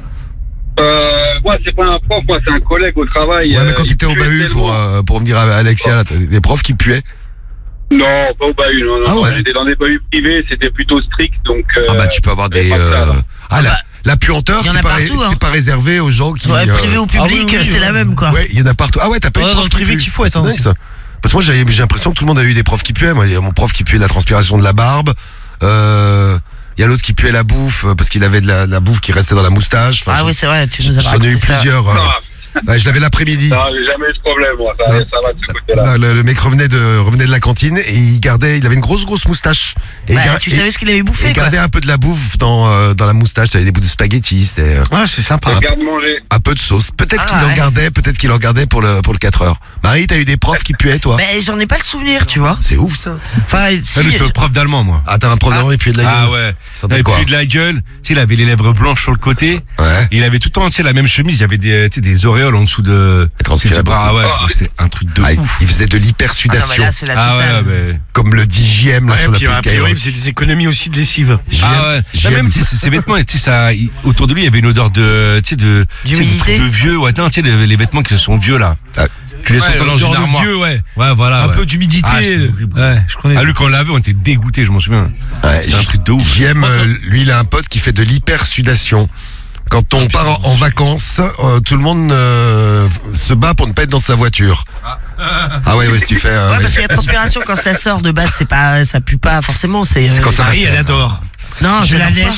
Speaker 7: Euh, moi, c'est pas un prof, moi, c'est un collègue au travail.
Speaker 1: Ouais, mais
Speaker 7: euh,
Speaker 1: quand
Speaker 7: il
Speaker 1: t'étais au
Speaker 7: puait
Speaker 1: bahut pour
Speaker 7: tellement.
Speaker 1: euh, pour me dire à Alexia, là, t'as des profs qui puaient.
Speaker 7: Non, pas au bahut, non, non.
Speaker 1: Ah
Speaker 7: non,
Speaker 1: ouais.
Speaker 7: J'étais dans des bahuts privés, c'était plutôt strict, donc. Euh,
Speaker 1: Ah bah tu peux avoir des.
Speaker 7: pas de ça,
Speaker 1: euh,
Speaker 7: là.
Speaker 1: Ah la,
Speaker 2: bah,
Speaker 1: la puanteur,
Speaker 2: y en
Speaker 1: c'est
Speaker 2: a
Speaker 1: pas,
Speaker 2: partout, hein.
Speaker 1: c'est pas réservé aux gens qui.
Speaker 2: Ouais,
Speaker 1: euh,
Speaker 2: privé ou public,
Speaker 5: ah oui, oui,
Speaker 2: c'est
Speaker 5: oui,
Speaker 2: la
Speaker 5: oui.
Speaker 2: même, quoi.
Speaker 1: Ouais, il y en a partout. Ah ouais, t'as pas eu
Speaker 5: Ouais,
Speaker 1: de
Speaker 5: dans
Speaker 1: prof
Speaker 5: le privé
Speaker 1: qui
Speaker 5: qu'il faut être,
Speaker 1: C'est
Speaker 5: hein,
Speaker 1: dingue,
Speaker 5: aussi.
Speaker 1: ça. Parce que moi j'ai j'ai l'impression que tout le monde a eu des profs qui puaient. Moi, il y a mon prof qui puait la transpiration de la barbe. Euh, il y a l'autre qui puait la bouffe euh, parce qu'il avait de la, de la bouffe qui restait dans la moustache. Enfin,
Speaker 2: Ah
Speaker 1: j'en-
Speaker 2: oui, c'est vrai, tu nous as
Speaker 1: J'en ai
Speaker 2: raconté
Speaker 1: eu
Speaker 2: ça.
Speaker 1: plusieurs. euh,
Speaker 7: Ah,
Speaker 1: ouais, je l'avais l'après-midi.
Speaker 7: non, j'ai jamais eu ce problème, moi, ça,
Speaker 1: Non.
Speaker 7: ça va de ce côté-là.
Speaker 1: Là, le, le mec revenait de revenait de la cantine et il gardait, il avait une grosse grosse moustache. Et
Speaker 2: Bah,
Speaker 1: il, gar-
Speaker 2: tu
Speaker 1: et-
Speaker 2: savais ce qu'il avait
Speaker 1: et
Speaker 2: bouffé,
Speaker 1: il
Speaker 2: quoi.
Speaker 1: gardait un peu de la bouffe dans euh, dans la moustache. T'avais des bouts de spaghetti, c'était euh,
Speaker 4: Ouais c'est sympa.
Speaker 7: Je garde manger.
Speaker 1: un peu de sauce. Peut-être
Speaker 2: Ah,
Speaker 1: qu'il en
Speaker 2: ouais.
Speaker 1: gardait, peut-être qu'il en gardait pour le pour le quatre heures. Marie, t'as eu des profs qui puaient, toi?
Speaker 2: Mais j'en ai pas le souvenir, tu vois.
Speaker 1: C'est ouf ça.
Speaker 2: Enfin,
Speaker 6: Ouais,
Speaker 2: si.
Speaker 6: mais c'est le prof d'allemand, moi.
Speaker 1: Ah, t'as un prof d'allemand et puis de la gueule.
Speaker 6: Ah ouais.
Speaker 1: Ça
Speaker 6: Il
Speaker 1: sentait
Speaker 6: avait
Speaker 1: quoi?
Speaker 6: plus de la gueule. Tu sais, il avait les lèvres blanches sur le côté.
Speaker 1: Ouais.
Speaker 6: Et il avait tout le temps, tu sais, la même chemise. Il y avait des, tu sais, des auréoles en dessous de.
Speaker 1: Il transpirait
Speaker 6: du bras. Ah
Speaker 1: beaucoup.
Speaker 6: ouais, gros, c'était un truc de
Speaker 1: Ah, il-
Speaker 6: ouf.
Speaker 1: il faisait de
Speaker 2: Ah non, mais
Speaker 1: l'hypersudation,
Speaker 2: là, c'est la
Speaker 6: Ah
Speaker 2: totale.
Speaker 6: ouais, mais.
Speaker 1: comme le dit J M là
Speaker 4: Ouais,
Speaker 1: sur la
Speaker 4: puis a
Speaker 1: piste
Speaker 4: priori il
Speaker 1: Skyrock.
Speaker 4: faisait des économies aussi de lessive.
Speaker 1: J M,
Speaker 6: Ah ouais.
Speaker 1: J
Speaker 6: Bah,
Speaker 1: M.
Speaker 6: même, tu sais, ses ses vêtements, tu sais, ça, il- autour de lui, il y avait une odeur de, tu sais, de, tu sais, de
Speaker 2: D'humidité.
Speaker 6: trucs de vieux. Ouais, non, tu sais, les, les vêtements qui sont vieux, là.
Speaker 1: Ah.
Speaker 6: Tu les
Speaker 5: Ouais,
Speaker 6: sens dans
Speaker 5: l'odeur
Speaker 6: une
Speaker 5: de
Speaker 6: armoire.
Speaker 5: vieux, ouais.
Speaker 6: Ouais, voilà.
Speaker 5: Un
Speaker 6: ouais.
Speaker 5: peu d'humidité.
Speaker 6: Ah, c'est horrible.
Speaker 5: Ouais, je connais.
Speaker 6: Ah, lui, quand on l'avait, on était dégoûtés, je m'en souviens.
Speaker 1: Ouais,
Speaker 6: C'était un truc de ouf.
Speaker 1: J M, euh, lui, il a un pote qui fait de l'hypersudation. Quand on part en, en vacances, euh, tout le monde euh, se bat pour ne pas être dans sa voiture. Ah ouais, ouais, si tu fais. euh,
Speaker 2: Ouais,
Speaker 1: mais-
Speaker 2: parce que la transpiration, quand ça sort de base, c'est pas, ça pue pas forcément. C'est
Speaker 1: C'est quand
Speaker 2: euh,
Speaker 1: ça va
Speaker 4: Marie elle
Speaker 1: faire.
Speaker 4: adore.
Speaker 2: Non,
Speaker 4: Je la
Speaker 2: j'adore pas.
Speaker 4: lèche.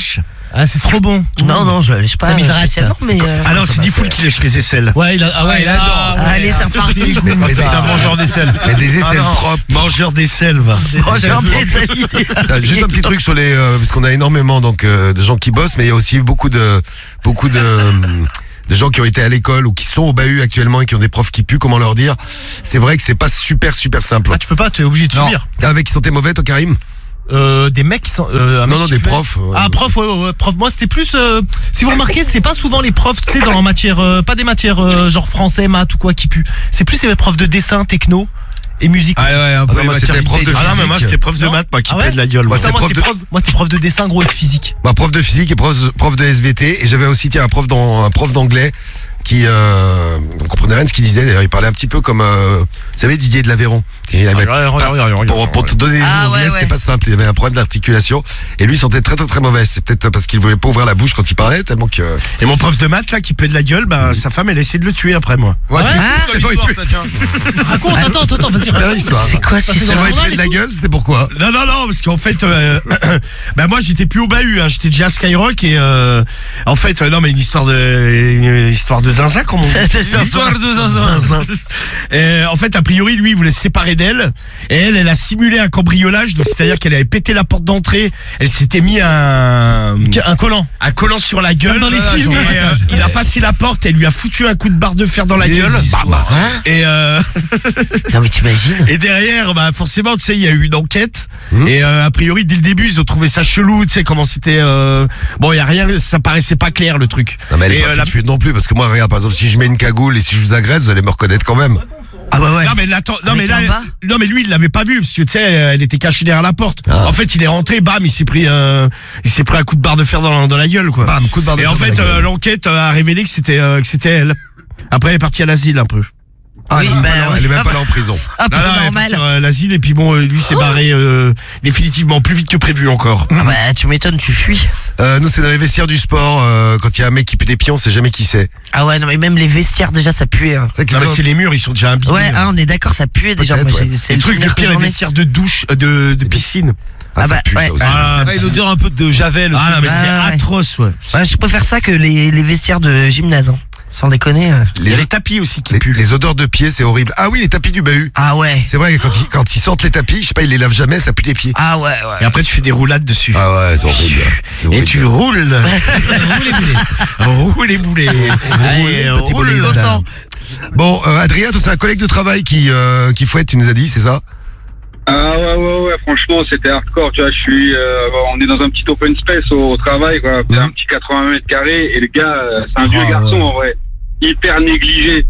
Speaker 5: Ah, c'est trop bon.
Speaker 2: Non, non, je lèche pas.
Speaker 5: Ça m'hydrate.
Speaker 2: spécialement, mais. euh,
Speaker 4: Ah non, c'est Diffoul qui lèche les aisselles.
Speaker 5: Ouais, il a, ah ouais, il adore.
Speaker 2: ah, allez, c'est reparti.
Speaker 5: C'est un mangeur d'aisselle.
Speaker 1: Mais des aisselles
Speaker 5: Ah non.
Speaker 1: propres.
Speaker 4: Mangeur d'aisselles, va.
Speaker 2: Mangeur d'aisselle.
Speaker 1: Ah, juste un petit truc sur les, euh, parce qu'on a énormément donc euh, de gens qui bossent, mais il y a aussi beaucoup de, beaucoup de, euh, de gens qui ont été à l'école ou qui sont au bahut actuellement et qui ont des profs qui puent. Comment leur dire? C'est vrai que c'est pas super super simple.
Speaker 5: Ah, tu peux pas, tu es obligé de
Speaker 6: Non.
Speaker 5: subir.
Speaker 1: T'as un mec qui sentait mauvais, toi, Karim?
Speaker 5: Euh, des mecs qui sont. Euh, un
Speaker 1: Non,
Speaker 5: mec
Speaker 1: non,
Speaker 5: qui
Speaker 1: des
Speaker 5: fait-
Speaker 1: profs. ouais.
Speaker 5: Ah, prof, ouais, ouais, ouais, prof. Moi, c'était plus. euh, si vous remarquez, c'est pas souvent les profs, tu sais, dans la matière. euh, pas des matières euh, genre français, maths ou quoi qui puent. C'est plus les profs de dessin, techno et musique.
Speaker 6: Ah
Speaker 5: aussi.
Speaker 6: ouais, un
Speaker 1: Ah
Speaker 6: peu
Speaker 1: non,
Speaker 6: les
Speaker 1: moi, c'était
Speaker 6: matières
Speaker 1: prof de
Speaker 6: vitales.
Speaker 4: Ah non, mais moi,
Speaker 1: physique.
Speaker 4: c'était prof de
Speaker 5: Non.
Speaker 4: maths, moi, qui
Speaker 5: Ah ouais
Speaker 4: plaît de la gueule. moi.
Speaker 1: Ouais,
Speaker 5: Putain, moi,
Speaker 1: prof
Speaker 5: c'était
Speaker 1: de-
Speaker 5: prof, moi, c'était prof de dessin, gros, et de physique.
Speaker 1: Bah, prof de physique et prof, prof de S V T, et j'avais aussi tiens, un prof dans, un prof d'anglais qui euh, on comprenait rien de ce qu'il disait. D'ailleurs, il parlait un petit peu comme euh, vous savez Didier de l'Aveyron. Et il avait- pour, pour te donner des
Speaker 2: Ah,
Speaker 1: mots anglais,
Speaker 2: ouais,
Speaker 1: c'était
Speaker 2: ouais.
Speaker 1: pas simple. Il avait un problème d'articulation et lui il sentait très très très mauvais. C'est peut-être parce qu'il voulait pas ouvrir la bouche quand il parlait tellement que.
Speaker 4: Et mon prof de maths, là, qui plaît de la gueule, bah, sa femme, elle a essayé de le tuer après moi.
Speaker 1: Ouais, c'est-
Speaker 2: Ah,
Speaker 1: c'est pas- il peut-
Speaker 5: Raconte, attends, attends, attends, vas-y.
Speaker 1: Super
Speaker 5: raconte.
Speaker 1: histoire.
Speaker 2: C'est quoi cette
Speaker 5: Ça fait
Speaker 1: C'est
Speaker 5: dans
Speaker 1: vrai,
Speaker 5: le
Speaker 1: il
Speaker 5: journal
Speaker 1: fait de
Speaker 5: et
Speaker 1: la
Speaker 5: tout.
Speaker 1: gueule, c'était pourquoi?
Speaker 4: Non, non, non, parce qu'en fait, euh, bah moi j'étais plus au bahut, hein, j'étais déjà à Skyrock et euh, en fait, euh, non mais une histoire de, une histoire de zinzin, comme on dit.
Speaker 5: L'histoire de zinzin.
Speaker 4: Zinzin. Et, en fait, a priori, lui, il voulait se séparer d'elle et elle, elle a simulé un cambriolage, donc c'est-à-dire qu'elle avait pété la porte d'entrée, elle s'était mis un,
Speaker 5: Un collant.
Speaker 4: un collant sur la gueule.
Speaker 5: Comme dans les
Speaker 4: Voilà,
Speaker 5: films.
Speaker 4: et, euh, il a passé la porte, elle lui a foutu un coup de barre de fer dans la gueule. Bam. Et euh,
Speaker 2: Non, mais t'imagines?
Speaker 4: Et derrière, bah forcément, tu sais, il y a eu une enquête. Et euh, a priori, dès le début, ils ont trouvé ça chelou. Tu sais comment c'était. Euh... Bon, il y a rien, ça paraissait pas clair le truc.
Speaker 1: Non mais elle est
Speaker 4: Et,
Speaker 1: pas
Speaker 4: euh,
Speaker 1: fut
Speaker 4: la-
Speaker 1: fut non plus parce que moi regarde par exemple si je mets une cagoule et si je vous agresse vous allez me reconnaître quand même.
Speaker 2: Ah, bah ouais.
Speaker 4: Non mais l'attends, non mais
Speaker 2: Avec
Speaker 4: là,
Speaker 2: un bas
Speaker 4: non mais lui il l'avait pas vu parce que tu sais, elle était cachée derrière la porte.
Speaker 1: Ah.
Speaker 4: En fait, il est rentré, bam, il s'est pris, euh, il s'est pris un coup de barre de fer dans, dans la gueule quoi.
Speaker 1: Bam, coup de barre de
Speaker 4: Et
Speaker 1: fer
Speaker 4: en
Speaker 1: dans la
Speaker 4: fait,
Speaker 1: gueule.
Speaker 4: euh, l'enquête euh, a révélé que c'était, euh, que c'était elle. Après, elle est partie à l'asile un peu.
Speaker 1: Ah,
Speaker 2: Oui,
Speaker 1: elle est même
Speaker 2: bah,
Speaker 1: pas là-
Speaker 2: ouais.
Speaker 1: elle est même pas là en prison.
Speaker 2: Un peu
Speaker 4: Non, non, elle est
Speaker 2: normal.
Speaker 4: partie à l'asile et puis bon, euh, lui s'est barré euh, définitivement plus vite que prévu encore.
Speaker 2: Ah, bah, tu m'étonnes, tu fuis.
Speaker 1: Euh, nous c'est dans les vestiaires du sport euh, quand il y a un mec qui pue des pions on sait jamais qui c'est.
Speaker 2: Ah, ouais, non, mais même les vestiaires, déjà, ça puait. hein.
Speaker 1: C'est
Speaker 4: Non mais c'est les murs, ils sont déjà imbibés.
Speaker 2: Ouais, ah, on est d'accord, ça puait déjà.
Speaker 1: Peut-être,
Speaker 2: Moi,
Speaker 1: ouais.
Speaker 2: j'ai- c'est
Speaker 4: Le
Speaker 2: le
Speaker 4: truc le
Speaker 2: souvenir que
Speaker 4: pire, les
Speaker 2: j'en ai.
Speaker 4: vestiaires de douche, euh, de, de piscine.
Speaker 1: Ah,
Speaker 2: Ah
Speaker 1: ça
Speaker 2: bah,
Speaker 1: pue
Speaker 2: ouais.
Speaker 1: ça aussi.
Speaker 4: Ah,
Speaker 5: Ah, une odeur un peu de javel.
Speaker 4: Ah non mais
Speaker 2: Ah,
Speaker 4: c'est
Speaker 2: ouais.
Speaker 4: atroce ouais.
Speaker 2: Ouais, je préfère ça que les, les vestiaires de gymnase. hein. Sans déconner. euh.
Speaker 4: Il y a les tapis aussi qui
Speaker 1: les,
Speaker 4: puent.
Speaker 1: les odeurs de pieds c'est horrible. Ah oui les tapis du bahut.
Speaker 2: Ah, ouais.
Speaker 1: C'est vrai que quand ils, quand ils sortent les tapis, je sais pas, ils les lavent jamais, ça pue les pieds.
Speaker 2: Ah, ouais,
Speaker 4: Et
Speaker 2: ouais.
Speaker 4: après tu fais des roulades dessus.
Speaker 1: Ah ouais, c'est horrible. C'est
Speaker 4: Et
Speaker 1: horrible.
Speaker 4: tu roules. Roule les boulets. Allez,
Speaker 1: petit
Speaker 4: roule.
Speaker 1: bolide.
Speaker 2: Content.
Speaker 1: Bon, euh, Adrien, toi c'est un collègue de travail qui euh, qui fouette, tu nous as dit, c'est ça?
Speaker 7: Ah ouais, ouais, ouais, franchement, c'était hardcore, tu vois, je suis, euh, on est dans un petit open space au, au travail, quoi,
Speaker 1: Mhm.
Speaker 7: un petit quatre-vingts mètres carrés, et le gars, euh, c'est un
Speaker 1: Oh,
Speaker 7: vieux garçon,
Speaker 1: ouais.
Speaker 7: en vrai, hyper négligé,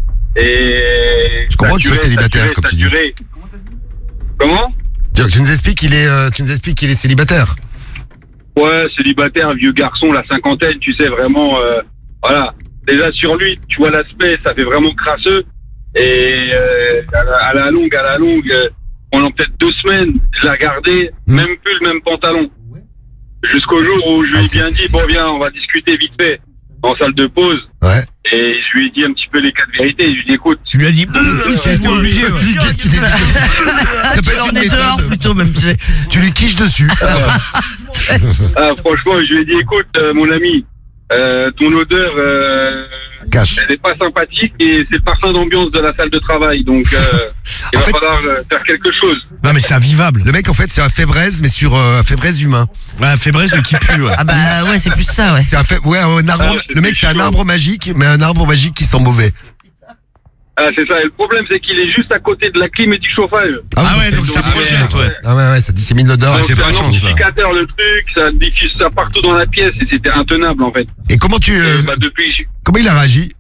Speaker 7: et...
Speaker 1: Je comprends
Speaker 7: ça
Speaker 1: que tu sois
Speaker 7: durait, ça
Speaker 1: célibataire,
Speaker 7: durait,
Speaker 1: comme
Speaker 7: ça
Speaker 1: tu dis.
Speaker 7: durait. Comment?
Speaker 1: Tu, tu nous expliques qu'il est, euh, tu nous expliques qu'il est célibataire.
Speaker 7: Ouais, célibataire, vieux garçon, la cinquantaine, tu sais, vraiment, euh, voilà, déjà sur lui, tu vois l'aspect, ça fait vraiment crasseux, et euh, à, la, à la longue, à la longue... euh, pendant peut-être deux semaines, je l'ai regardé,
Speaker 1: Hmm.
Speaker 7: même pull, même pantalon. Jusqu'au jour où je lui ai
Speaker 1: Ah, c'est-
Speaker 7: bien dit, bon viens, on va discuter vite fait, en salle de pause.
Speaker 1: Ouais.
Speaker 7: Et je lui ai dit un petit peu les cas de vérité. Je lui ai dit, écoute,
Speaker 4: Tu lui as dit.
Speaker 7: j'étais obligé, ouais.
Speaker 1: Tu, tu, tu, tu- ça peut
Speaker 2: Tu
Speaker 1: être
Speaker 2: en
Speaker 1: une
Speaker 2: es dehors
Speaker 1: méthode.
Speaker 2: plutôt, même, tu sais.
Speaker 1: Tu lui quiches dessus.
Speaker 7: ah, franchement, je lui ai dit, écoute, euh, mon ami, euh, ton odeur, euh,
Speaker 1: Cache.
Speaker 7: elle n'est pas sympathique et c'est le parfum d'ambiance de la salle de travail. Donc, euh, il
Speaker 1: En
Speaker 7: va
Speaker 1: fait-
Speaker 7: falloir euh, faire quelque chose.
Speaker 4: Non mais c'est invivable.
Speaker 1: Le mec en fait c'est un fébraise mais sur euh, un fébraise humain.
Speaker 4: Ouais, un fébraise mais qui pue. Ouais.
Speaker 2: Ah, bah, ouais, c'est plus ça, ouais.
Speaker 1: C'est un fait, ouais, un arbre.
Speaker 7: Ah, c'est
Speaker 1: le mec c'est un
Speaker 7: chaud.
Speaker 1: arbre magique, mais un arbre magique qui sent mauvais.
Speaker 7: Ah, c'est ça. Et le problème, c'est qu'il est juste à côté de la clim et du chauffage.
Speaker 4: Ah ouais,
Speaker 1: c'est-
Speaker 4: donc ça
Speaker 7: donc,
Speaker 4: projette, ouais.
Speaker 1: Ah ouais, ouais, ça dissémine l'odeur.
Speaker 7: Donc,
Speaker 6: c'est
Speaker 7: c'est
Speaker 6: pas
Speaker 7: un
Speaker 6: chance, là.
Speaker 7: amplificateur, le truc, ça diffuse ça partout dans la pièce et c'était intenable, en fait.
Speaker 1: Et comment tu, euh,
Speaker 7: Et, bah, depuis, je-
Speaker 1: comment il a réagi?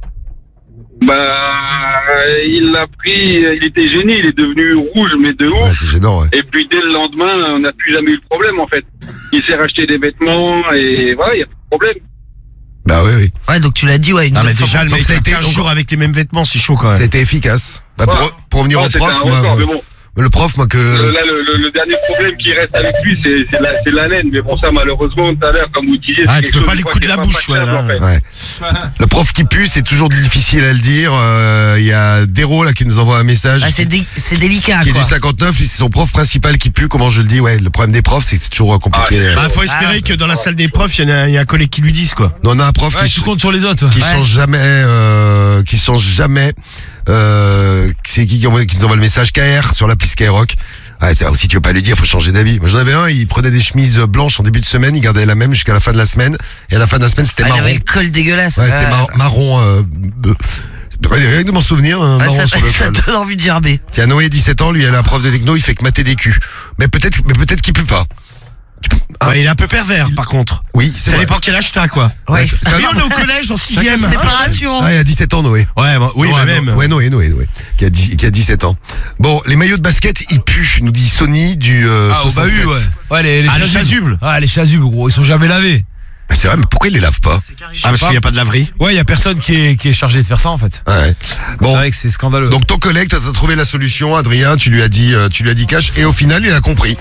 Speaker 7: bah, il l'a pris, il était gêné, il est devenu rouge, mais de ouf.
Speaker 1: Ouais, c'est gênant. Ouais.
Speaker 7: Et puis, dès le lendemain, on n'a plus jamais eu de problème, en fait. Il s'est racheté des vêtements et voilà, il n'y a pas de problème.
Speaker 1: Bah oui, oui.
Speaker 2: Ouais, donc tu l'as dit, ouais. Une
Speaker 4: Ah mais
Speaker 2: fois
Speaker 4: déjà
Speaker 2: pour
Speaker 4: le
Speaker 1: donc
Speaker 4: mec
Speaker 1: ça a
Speaker 4: a
Speaker 1: été-
Speaker 4: quinze jours avec les mêmes vêtements, c'est chaud quand
Speaker 1: Ça a
Speaker 4: même.
Speaker 1: été efficace. Bah,
Speaker 7: Ouais.
Speaker 1: pour, pour revenir
Speaker 7: Non,
Speaker 1: au
Speaker 7: c'était
Speaker 1: prof,
Speaker 7: un
Speaker 1: moi,
Speaker 7: record,
Speaker 1: moi,
Speaker 7: mais bon.
Speaker 1: Le prof, moi, que...
Speaker 7: Euh, là, le, le, le dernier problème qui reste avec lui, c'est, c'est, la, c'est l'haleine. Mais bon, ça, malheureusement, tout à l'heure, comme vous disiez...
Speaker 4: Ah,
Speaker 7: c'est
Speaker 4: tu
Speaker 7: quelque
Speaker 4: peux pas
Speaker 7: chose,
Speaker 4: les
Speaker 7: des fois,
Speaker 4: coups de
Speaker 7: qui est
Speaker 4: la
Speaker 7: pas
Speaker 4: bouche, ouais,
Speaker 7: facile,
Speaker 4: là.
Speaker 7: en fait.
Speaker 1: Ouais. Le prof qui pue, c'est toujours difficile à le dire. Euh, Il y a Déro, là, qui nous envoie un message.
Speaker 2: Ah, c'est dé- c'est délicat,
Speaker 1: qui est
Speaker 2: quoi.
Speaker 1: du cinquante-neuf, lui, c'est son prof principal qui pue. Comment je le dis? Ouais, le problème des profs, c'est que c'est toujours euh, compliqué.
Speaker 7: Ah,
Speaker 4: Bah, faut espérer
Speaker 2: Ah.
Speaker 4: que dans la salle des profs, il y, en a- il y a un collègue qui lui dise, quoi.
Speaker 1: Nous, on a un prof
Speaker 6: Ouais,
Speaker 1: qui,
Speaker 6: tu
Speaker 1: ch-
Speaker 6: comptes sur les autres.
Speaker 1: qui
Speaker 2: Ouais.
Speaker 1: change jamais, euh, qui change jamais. Euh, c'est qui qui, envoie, qui nous envoie le message? K R sur l'appli Skyrock. Ouais, c'est- si tu veux pas lui dire, faut changer d'avis. Moi, j'en avais un, il prenait des chemises blanches en début de semaine, il gardait la même jusqu'à la fin de la semaine. Et à la fin de la semaine, c'était
Speaker 2: Ah, il
Speaker 1: marron.
Speaker 2: avait le col dégueulasse.
Speaker 1: Ouais, c'était
Speaker 2: Ouais.
Speaker 1: mar- marron. Euh, euh, rien que de m'en souvenir, un
Speaker 2: Ouais,
Speaker 1: marron
Speaker 2: ça,
Speaker 1: sur le
Speaker 2: ça
Speaker 1: col.
Speaker 2: donne envie de gerber.
Speaker 1: Tiens, Noé, dix-sept ans, lui, elle a un prof de techno, il fait que mater des culs. Mais peut-être, mais peut-être qu'il pue pas. Ah.
Speaker 4: Ouais, il est un peu pervers, par contre.
Speaker 1: Oui, c'est
Speaker 4: Ça
Speaker 1: vrai.
Speaker 4: dépend quel âge t'as, quoi.
Speaker 2: Ouais.
Speaker 1: c'est-
Speaker 4: Ah oui, on est au collège, en sixième.
Speaker 2: C'est pas rassurant.
Speaker 1: Ah, il a dix-sept ans, Noé.
Speaker 4: Ouais, bah, oui,
Speaker 1: Ouais,
Speaker 4: bah,
Speaker 1: non,
Speaker 4: même.
Speaker 1: Ouais, Noé, Noé, Noé. Qui a, dix- qui a dix-sept ans. Bon, les maillots de basket, ils puent, nous dit Sony du euh,
Speaker 6: Ah, au
Speaker 1: soixante-sept.
Speaker 6: bahut, ouais. Ouais, les, les
Speaker 4: Ah, les chasubles.
Speaker 6: Ouais, les chasubles, gros, ils sont jamais lavés.
Speaker 1: Ah, c'est vrai, mais pourquoi ils les lavent pas?
Speaker 4: Ah, parce qu'il n'y a pas de laverie.
Speaker 6: Ouais, y a personne qui est, qui est chargé de faire ça, en fait.
Speaker 1: Ouais.
Speaker 6: C'est
Speaker 1: Bon.
Speaker 6: vrai que c'est scandaleux.
Speaker 1: Donc ton collègue, toi, t'as trouvé la solution, Adrien, tu lui as dit, euh, tu lui as dit cash, et au final, il a compris.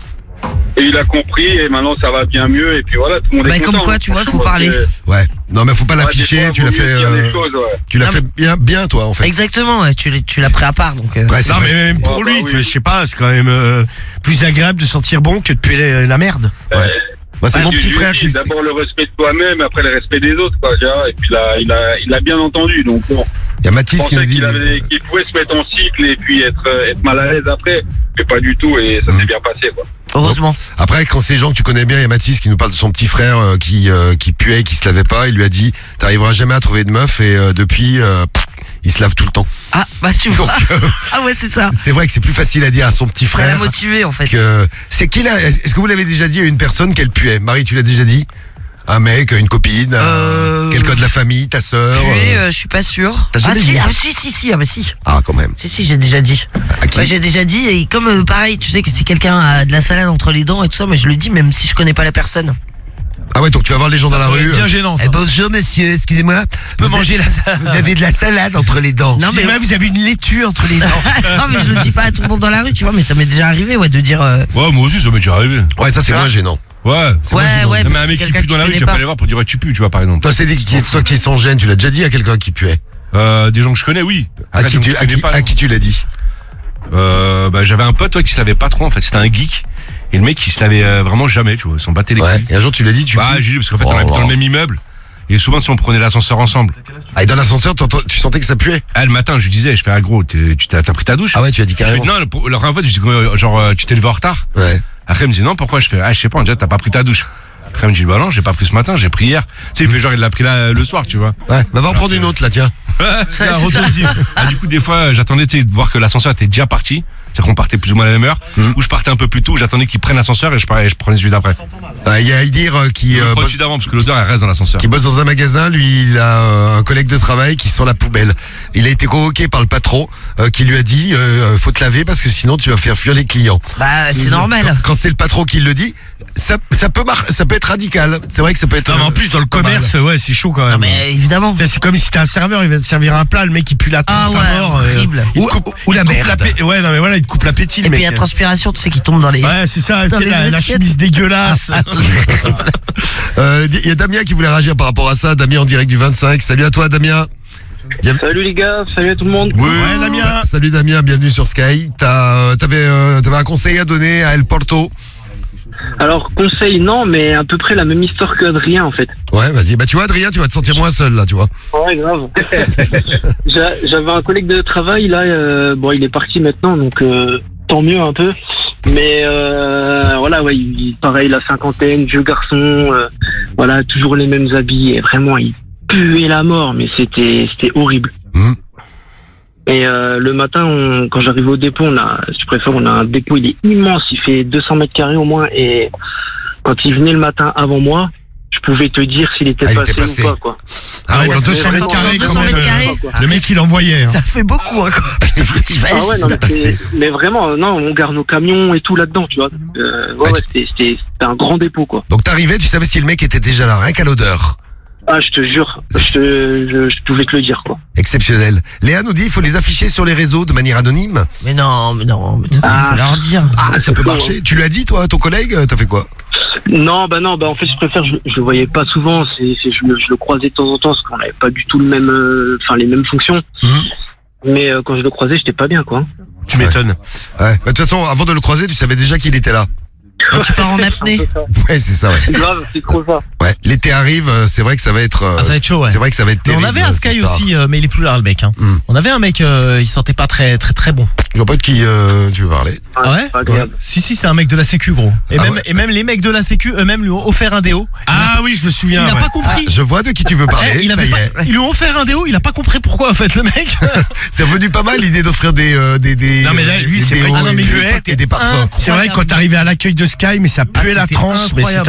Speaker 7: Et il a compris, et maintenant, ça va bien mieux. Et puis voilà, tout le monde
Speaker 2: Bah,
Speaker 7: est
Speaker 2: comme
Speaker 7: content.
Speaker 2: quoi, tu vois, faut
Speaker 7: Franchement,
Speaker 2: parler.
Speaker 7: c'est-
Speaker 1: Ouais. Non, mais faut pas
Speaker 7: Ouais,
Speaker 1: l'afficher,
Speaker 7: des fois,
Speaker 1: tu
Speaker 7: vaut
Speaker 1: l'as
Speaker 7: mieux
Speaker 1: fait,
Speaker 7: dire
Speaker 1: euh,
Speaker 7: des choses, ouais.
Speaker 1: tu l'as
Speaker 2: Non,
Speaker 1: fait bien, bien, toi, en fait.
Speaker 2: Exactement, ouais, tu l'as- tu l'as pris à part, donc. euh,
Speaker 1: Ouais, c'est
Speaker 4: Non,
Speaker 1: vrai.
Speaker 4: mais même pour
Speaker 7: Ah, bah
Speaker 4: lui,
Speaker 7: oui.
Speaker 4: tu vois, je sais pas, c'est quand même euh, plus agréable de sentir bon que de puer la, la merde.
Speaker 1: Ouais. Moi, c'est
Speaker 7: Ouais,
Speaker 1: mon
Speaker 7: je-
Speaker 1: petit
Speaker 7: je
Speaker 1: frère
Speaker 7: dis,
Speaker 1: qui.
Speaker 7: D'abord le respect de toi-même, après le respect des autres, quoi. tu vois, Et puis là, il a, il a bien entendu. Donc bon,
Speaker 1: Il y a
Speaker 7: je
Speaker 1: Mathis qui nous
Speaker 7: pensais
Speaker 1: dit.
Speaker 7: qu'il, avait, qu'il pouvait se mettre en cycle et puis être, euh, être mal à l'aise après, mais pas du tout. Et ça s'est bien passé, quoi.
Speaker 2: Heureusement.
Speaker 1: Après, quand c'est gens que tu connais bien, il y a Mathis qui nous parle de son petit frère euh, qui euh, qui puait, qui se lavait pas. Il lui a dit, t'arriveras jamais à trouver de meuf, et euh, depuis, euh, pff, il se lave tout le temps.
Speaker 2: Ah, bah tu vois.
Speaker 1: Donc, euh,
Speaker 2: Ah ouais, c'est ça.
Speaker 1: c'est vrai que c'est plus facile à dire à son petit
Speaker 2: Ça l'a
Speaker 1: frère
Speaker 2: motivé, en fait.
Speaker 1: que. C'est qui là? Est-ce que vous l'avez déjà dit à une personne qu'elle puait? Marie, tu l'as déjà dit? Un mec, une copine, un-
Speaker 2: Euh,
Speaker 1: quelqu'un de la famille, ta sœur?
Speaker 2: Puer,
Speaker 1: euh,
Speaker 2: euh, je suis pas sûr.
Speaker 1: T'as
Speaker 2: Ah
Speaker 1: jamais
Speaker 2: si,
Speaker 1: dit?
Speaker 2: ah si, si, si, ah bah si.
Speaker 1: Ah, quand même.
Speaker 2: Si, si, j'ai déjà dit.
Speaker 1: À qui?
Speaker 2: Ouais, j'ai déjà dit, et comme euh, pareil, tu sais que si quelqu'un a de la salade entre les dents et tout ça, mais je le dis même si je connais pas la personne.
Speaker 1: Ah ouais, donc tu vas voir les gens dans la
Speaker 6: Ça va
Speaker 1: rue.
Speaker 6: être bien gênant, ça.
Speaker 1: Eh, bonjour monsieur, excusez-moi.
Speaker 6: peux
Speaker 1: Vous
Speaker 6: manger
Speaker 1: avez-
Speaker 6: la salade.
Speaker 1: Vous avez de la salade entre les dents.
Speaker 2: Non, mais-
Speaker 4: Excusez-moi, vous avez une laitue entre les dents.
Speaker 2: non, mais je le dis pas à tout le monde dans la rue, tu vois, mais ça m'est déjà arrivé, ouais, de dire. euh,
Speaker 6: Ouais, moi aussi, ça m'est déjà arrivé.
Speaker 1: Ouais, ça c'est
Speaker 2: Tu
Speaker 1: moins
Speaker 2: vois
Speaker 1: gênant.
Speaker 6: Ouais.
Speaker 1: C'est moins
Speaker 2: Ouais,
Speaker 1: gênant.
Speaker 2: ouais,
Speaker 6: Non, mais
Speaker 2: mais
Speaker 6: un
Speaker 2: c'est
Speaker 6: mec qui
Speaker 2: quelqu'un
Speaker 6: pue
Speaker 2: que
Speaker 6: dans la
Speaker 2: tu
Speaker 6: rue, tu
Speaker 2: connais
Speaker 6: vas pas
Speaker 2: pas.
Speaker 6: aller voir pour dire ouais, tu pues, tu vois, par exemple.
Speaker 1: Toi, c'est des- qui- toi qui sont gênes, tu l'as déjà dit à quelqu'un qui puait.
Speaker 6: Euh, des gens que je connais, oui.
Speaker 1: À
Speaker 6: Après,
Speaker 1: qui
Speaker 6: des gens
Speaker 1: tu,
Speaker 6: que je
Speaker 1: à
Speaker 6: connais
Speaker 1: qui,
Speaker 6: pas,
Speaker 1: à
Speaker 6: non.
Speaker 1: qui tu l'as dit?
Speaker 6: Euh, bah, j'avais un pote, ouais, qui se lavait pas trop, en fait. C'était un geek. Et le mec, il se lavait euh, vraiment jamais, tu vois. Ils s'en battaient les
Speaker 1: Ouais.
Speaker 6: couilles.
Speaker 1: Et un jour tu l'as dit, tu.
Speaker 6: Bah, j'ai dit, parce qu'en fait,
Speaker 1: Oh
Speaker 6: on habite dans
Speaker 1: là.
Speaker 6: le même immeuble. Et souvent, si on prenait l'ascenseur ensemble.
Speaker 1: Ah, et dans l'ascenseur, t'entends- tu sentais que ça puait?
Speaker 6: Ah, le matin, je lui disais, je fais, ah, gros, t'es- tu t'as t'as pris ta douche?
Speaker 1: Ah ouais, tu as dit
Speaker 6: Je fais,
Speaker 1: carrément.
Speaker 6: non, le- pour- la première fois, je dis, euh, genre, euh, tu t'es levé en retard.
Speaker 1: Ouais.
Speaker 6: Après, il me dit, non, pourquoi? Je fais, ah, je sais pas, on dirait, t'as pas pris ta douche. Après, il me dit, bah non, j'ai pas pris ce matin, j'ai pris hier. Tu sais, il fait genre, il l'a pris là, le soir, tu vois.
Speaker 1: Ouais. Bah, va en prendre une autre là, tiens.
Speaker 6: C'est un
Speaker 2: c'est ça.
Speaker 6: retour-y. Ah, du coup, des fois, j'attendais, tu sais, de voir que l'ascenseur était déjà parti. C'est-à-dire qu'on partait plus ou moins à la même heure.
Speaker 1: Mhm.
Speaker 6: Ou je partais un peu plus tôt, j'attendais qu'il prenne l'ascenseur et je, parlais- je prenais celui d'après.
Speaker 1: Euh, Il y a Idir euh, qui,
Speaker 6: Je
Speaker 1: euh,
Speaker 6: prends
Speaker 1: bosse,
Speaker 6: celui d'avant parce que l'odeur, elle reste dans l'ascenseur.
Speaker 1: qui bosse dans un magasin. Lui, il a euh, un collègue de travail qui sent la poubelle. Il a été convoqué par le patron euh, qui lui a dit euh, faut te laver parce que sinon tu vas faire fuir les clients.
Speaker 2: Bah, c'est
Speaker 1: Quand,
Speaker 2: normal.
Speaker 1: quand c'est le patron qui le dit, ça, ça peut mar- ça peut être radical. C'est vrai que ça peut être.
Speaker 4: Non, mais en
Speaker 1: euh,
Speaker 4: plus, dans le
Speaker 1: pas mal.
Speaker 4: commerce, ouais, c'est chaud quand même.
Speaker 2: Non, mais euh, évidemment.
Speaker 4: Tu sais, C'est comme si t'es un serveur, il va te servir un plat, le mec il pue la
Speaker 2: Ah
Speaker 4: tête,
Speaker 2: ouais,
Speaker 4: sa mort. euh,
Speaker 2: horrible.
Speaker 4: il te
Speaker 1: Ou-
Speaker 4: coupe-
Speaker 1: ou
Speaker 4: il
Speaker 1: la
Speaker 4: te coupe
Speaker 1: merde.
Speaker 4: pé- Ouais, non mais voilà, il te coupe l'appétit, le
Speaker 2: Et
Speaker 4: mec.
Speaker 2: puis la transpiration, tu sais, qui tombe dans les.
Speaker 4: Ouais, c'est ça,
Speaker 2: Dans
Speaker 4: tu sais,
Speaker 2: les
Speaker 4: la, la
Speaker 2: assiettes.
Speaker 4: chemise dégueulasse.
Speaker 1: Euh, Il y a Damien qui voulait réagir par rapport à ça. Damien en direct du vingt-cinq. Salut à toi, Damien.
Speaker 7: Salut les gars, salut à tout le monde.
Speaker 1: Oui,
Speaker 4: Ouais, Damien.
Speaker 1: Salut Damien, bienvenue sur Sky. T'as, euh, t'avais, euh, t'avais un conseil à donner à El Porto.
Speaker 8: Alors, conseil, non, mais à peu près la même histoire qu'Adrien, en fait.
Speaker 1: Ouais, vas-y. Bah tu vois, Adrien, tu vas te sentir moins seul là, tu vois.
Speaker 8: Ouais, grave. J'a- J'avais un collègue de travail, là, euh, bon, il est parti maintenant, donc euh, tant mieux un peu. Mais euh, voilà, ouais, il, pareil, la cinquantaine, vieux garçon, euh, voilà, toujours les mêmes habits, et vraiment, il puait la mort, mais c'était c'était horrible.
Speaker 1: Mhm.
Speaker 8: Et euh, le matin, on, quand j'arrive au dépôt, on a, si tu préfères, on a un dépôt, il est immense, il fait deux cents mètres carrés au moins, et quand il venait le matin avant moi, je pouvais te dire s'il était,
Speaker 1: Ah, il
Speaker 8: passé,
Speaker 1: était passé.
Speaker 8: ou pas, quoi.
Speaker 1: Ah ouais,
Speaker 2: ouais,
Speaker 1: dans
Speaker 2: c'est
Speaker 1: deux cents
Speaker 2: vrai,
Speaker 1: mètres
Speaker 2: dans
Speaker 1: carrés
Speaker 2: deux
Speaker 1: quand
Speaker 2: cents
Speaker 1: même.
Speaker 2: mètres carrés.
Speaker 1: euh,
Speaker 4: Le mec il envoyait. Hein.
Speaker 2: Ça fait beaucoup, hein, quoi. Putain,
Speaker 8: Ah ouais, non, mais,
Speaker 1: passé.
Speaker 8: c'est- mais vraiment, non, on garde nos camions et tout là-dedans, tu vois. Euh, ouais,
Speaker 1: Ah,
Speaker 8: ouais, c'était, c'était, c'était un grand dépôt, quoi.
Speaker 1: Donc t'arrivais, tu savais si le mec était déjà là, rien qu'à l'odeur.
Speaker 8: Ah, je te jure, je, te- je, je pouvais te le dire, quoi.
Speaker 1: Exceptionnel. Léa nous dit, il faut les afficher sur les réseaux de manière anonyme.
Speaker 2: Mais non, mais non, mais ça, il
Speaker 8: Ah.
Speaker 2: faut leur dire.
Speaker 1: Ah, ça peut marcher. Tu l'as dit, toi, à ton collègue, t'as fait quoi?
Speaker 8: Non, bah non, bah en fait, je préfère, je, je le voyais pas souvent, c'est, c'est, je, le, je le croisais de temps en temps, parce qu'on n'avait pas du tout le même, euh, enfin, les mêmes fonctions.
Speaker 1: Mhm.
Speaker 8: Mais euh, quand je le croisais, j'étais pas bien, quoi.
Speaker 4: Tu m'étonnes.
Speaker 1: Ouais. Bah, de toute façon, avant de le croiser, tu savais déjà qu'il était là.
Speaker 2: Mais tu pars en apnée.
Speaker 1: Ouais, c'est ça, ouais.
Speaker 8: C'est grave, c'est trop ça.
Speaker 1: Ouais. L'été arrive, euh, c'est vrai que ça va être. euh,
Speaker 5: Ah, ça va être chaud, ouais.
Speaker 1: C'est vrai que ça va être
Speaker 5: Mais
Speaker 1: terrible.
Speaker 5: on avait un
Speaker 1: cette
Speaker 5: Sky
Speaker 1: histoire.
Speaker 5: aussi, euh, mais il est plus là le mec. Hein.
Speaker 1: Hmm.
Speaker 5: On avait un mec, euh, il sentait pas très très très bon.
Speaker 1: Je vois pas de qui euh, tu veux parler.
Speaker 5: Ah ouais
Speaker 8: Pas agréable.
Speaker 5: Si si, c'est un mec de la Sécu gros. Et
Speaker 1: Ah
Speaker 5: même
Speaker 1: ouais.
Speaker 5: et même les mecs de la Sécu eux-mêmes lui ont offert un déo.
Speaker 4: Ah oui, je me
Speaker 5: Il
Speaker 4: souviens.
Speaker 5: n'a
Speaker 4: ouais.
Speaker 5: pas compris.
Speaker 1: Je vois de qui tu veux parler.
Speaker 5: Eh, il,
Speaker 1: ça
Speaker 5: avait
Speaker 1: y
Speaker 5: pas-
Speaker 1: est.
Speaker 5: ils lui ont offert un déo, il a pas compris pourquoi en fait le mec.
Speaker 1: C'est revenu pas mal l'idée d'offrir des, euh, des, des.
Speaker 4: Non, mais là, lui,
Speaker 1: des
Speaker 4: c'est vrai
Speaker 1: déos
Speaker 4: qu'il
Speaker 1: et
Speaker 4: puait
Speaker 1: des- et des parfums.
Speaker 4: C'est vrai, quand t'arrivais à l'accueil de Sky, mais ça puait
Speaker 5: Ah,
Speaker 4: la
Speaker 5: c'était
Speaker 4: transe, mais
Speaker 5: incroyable.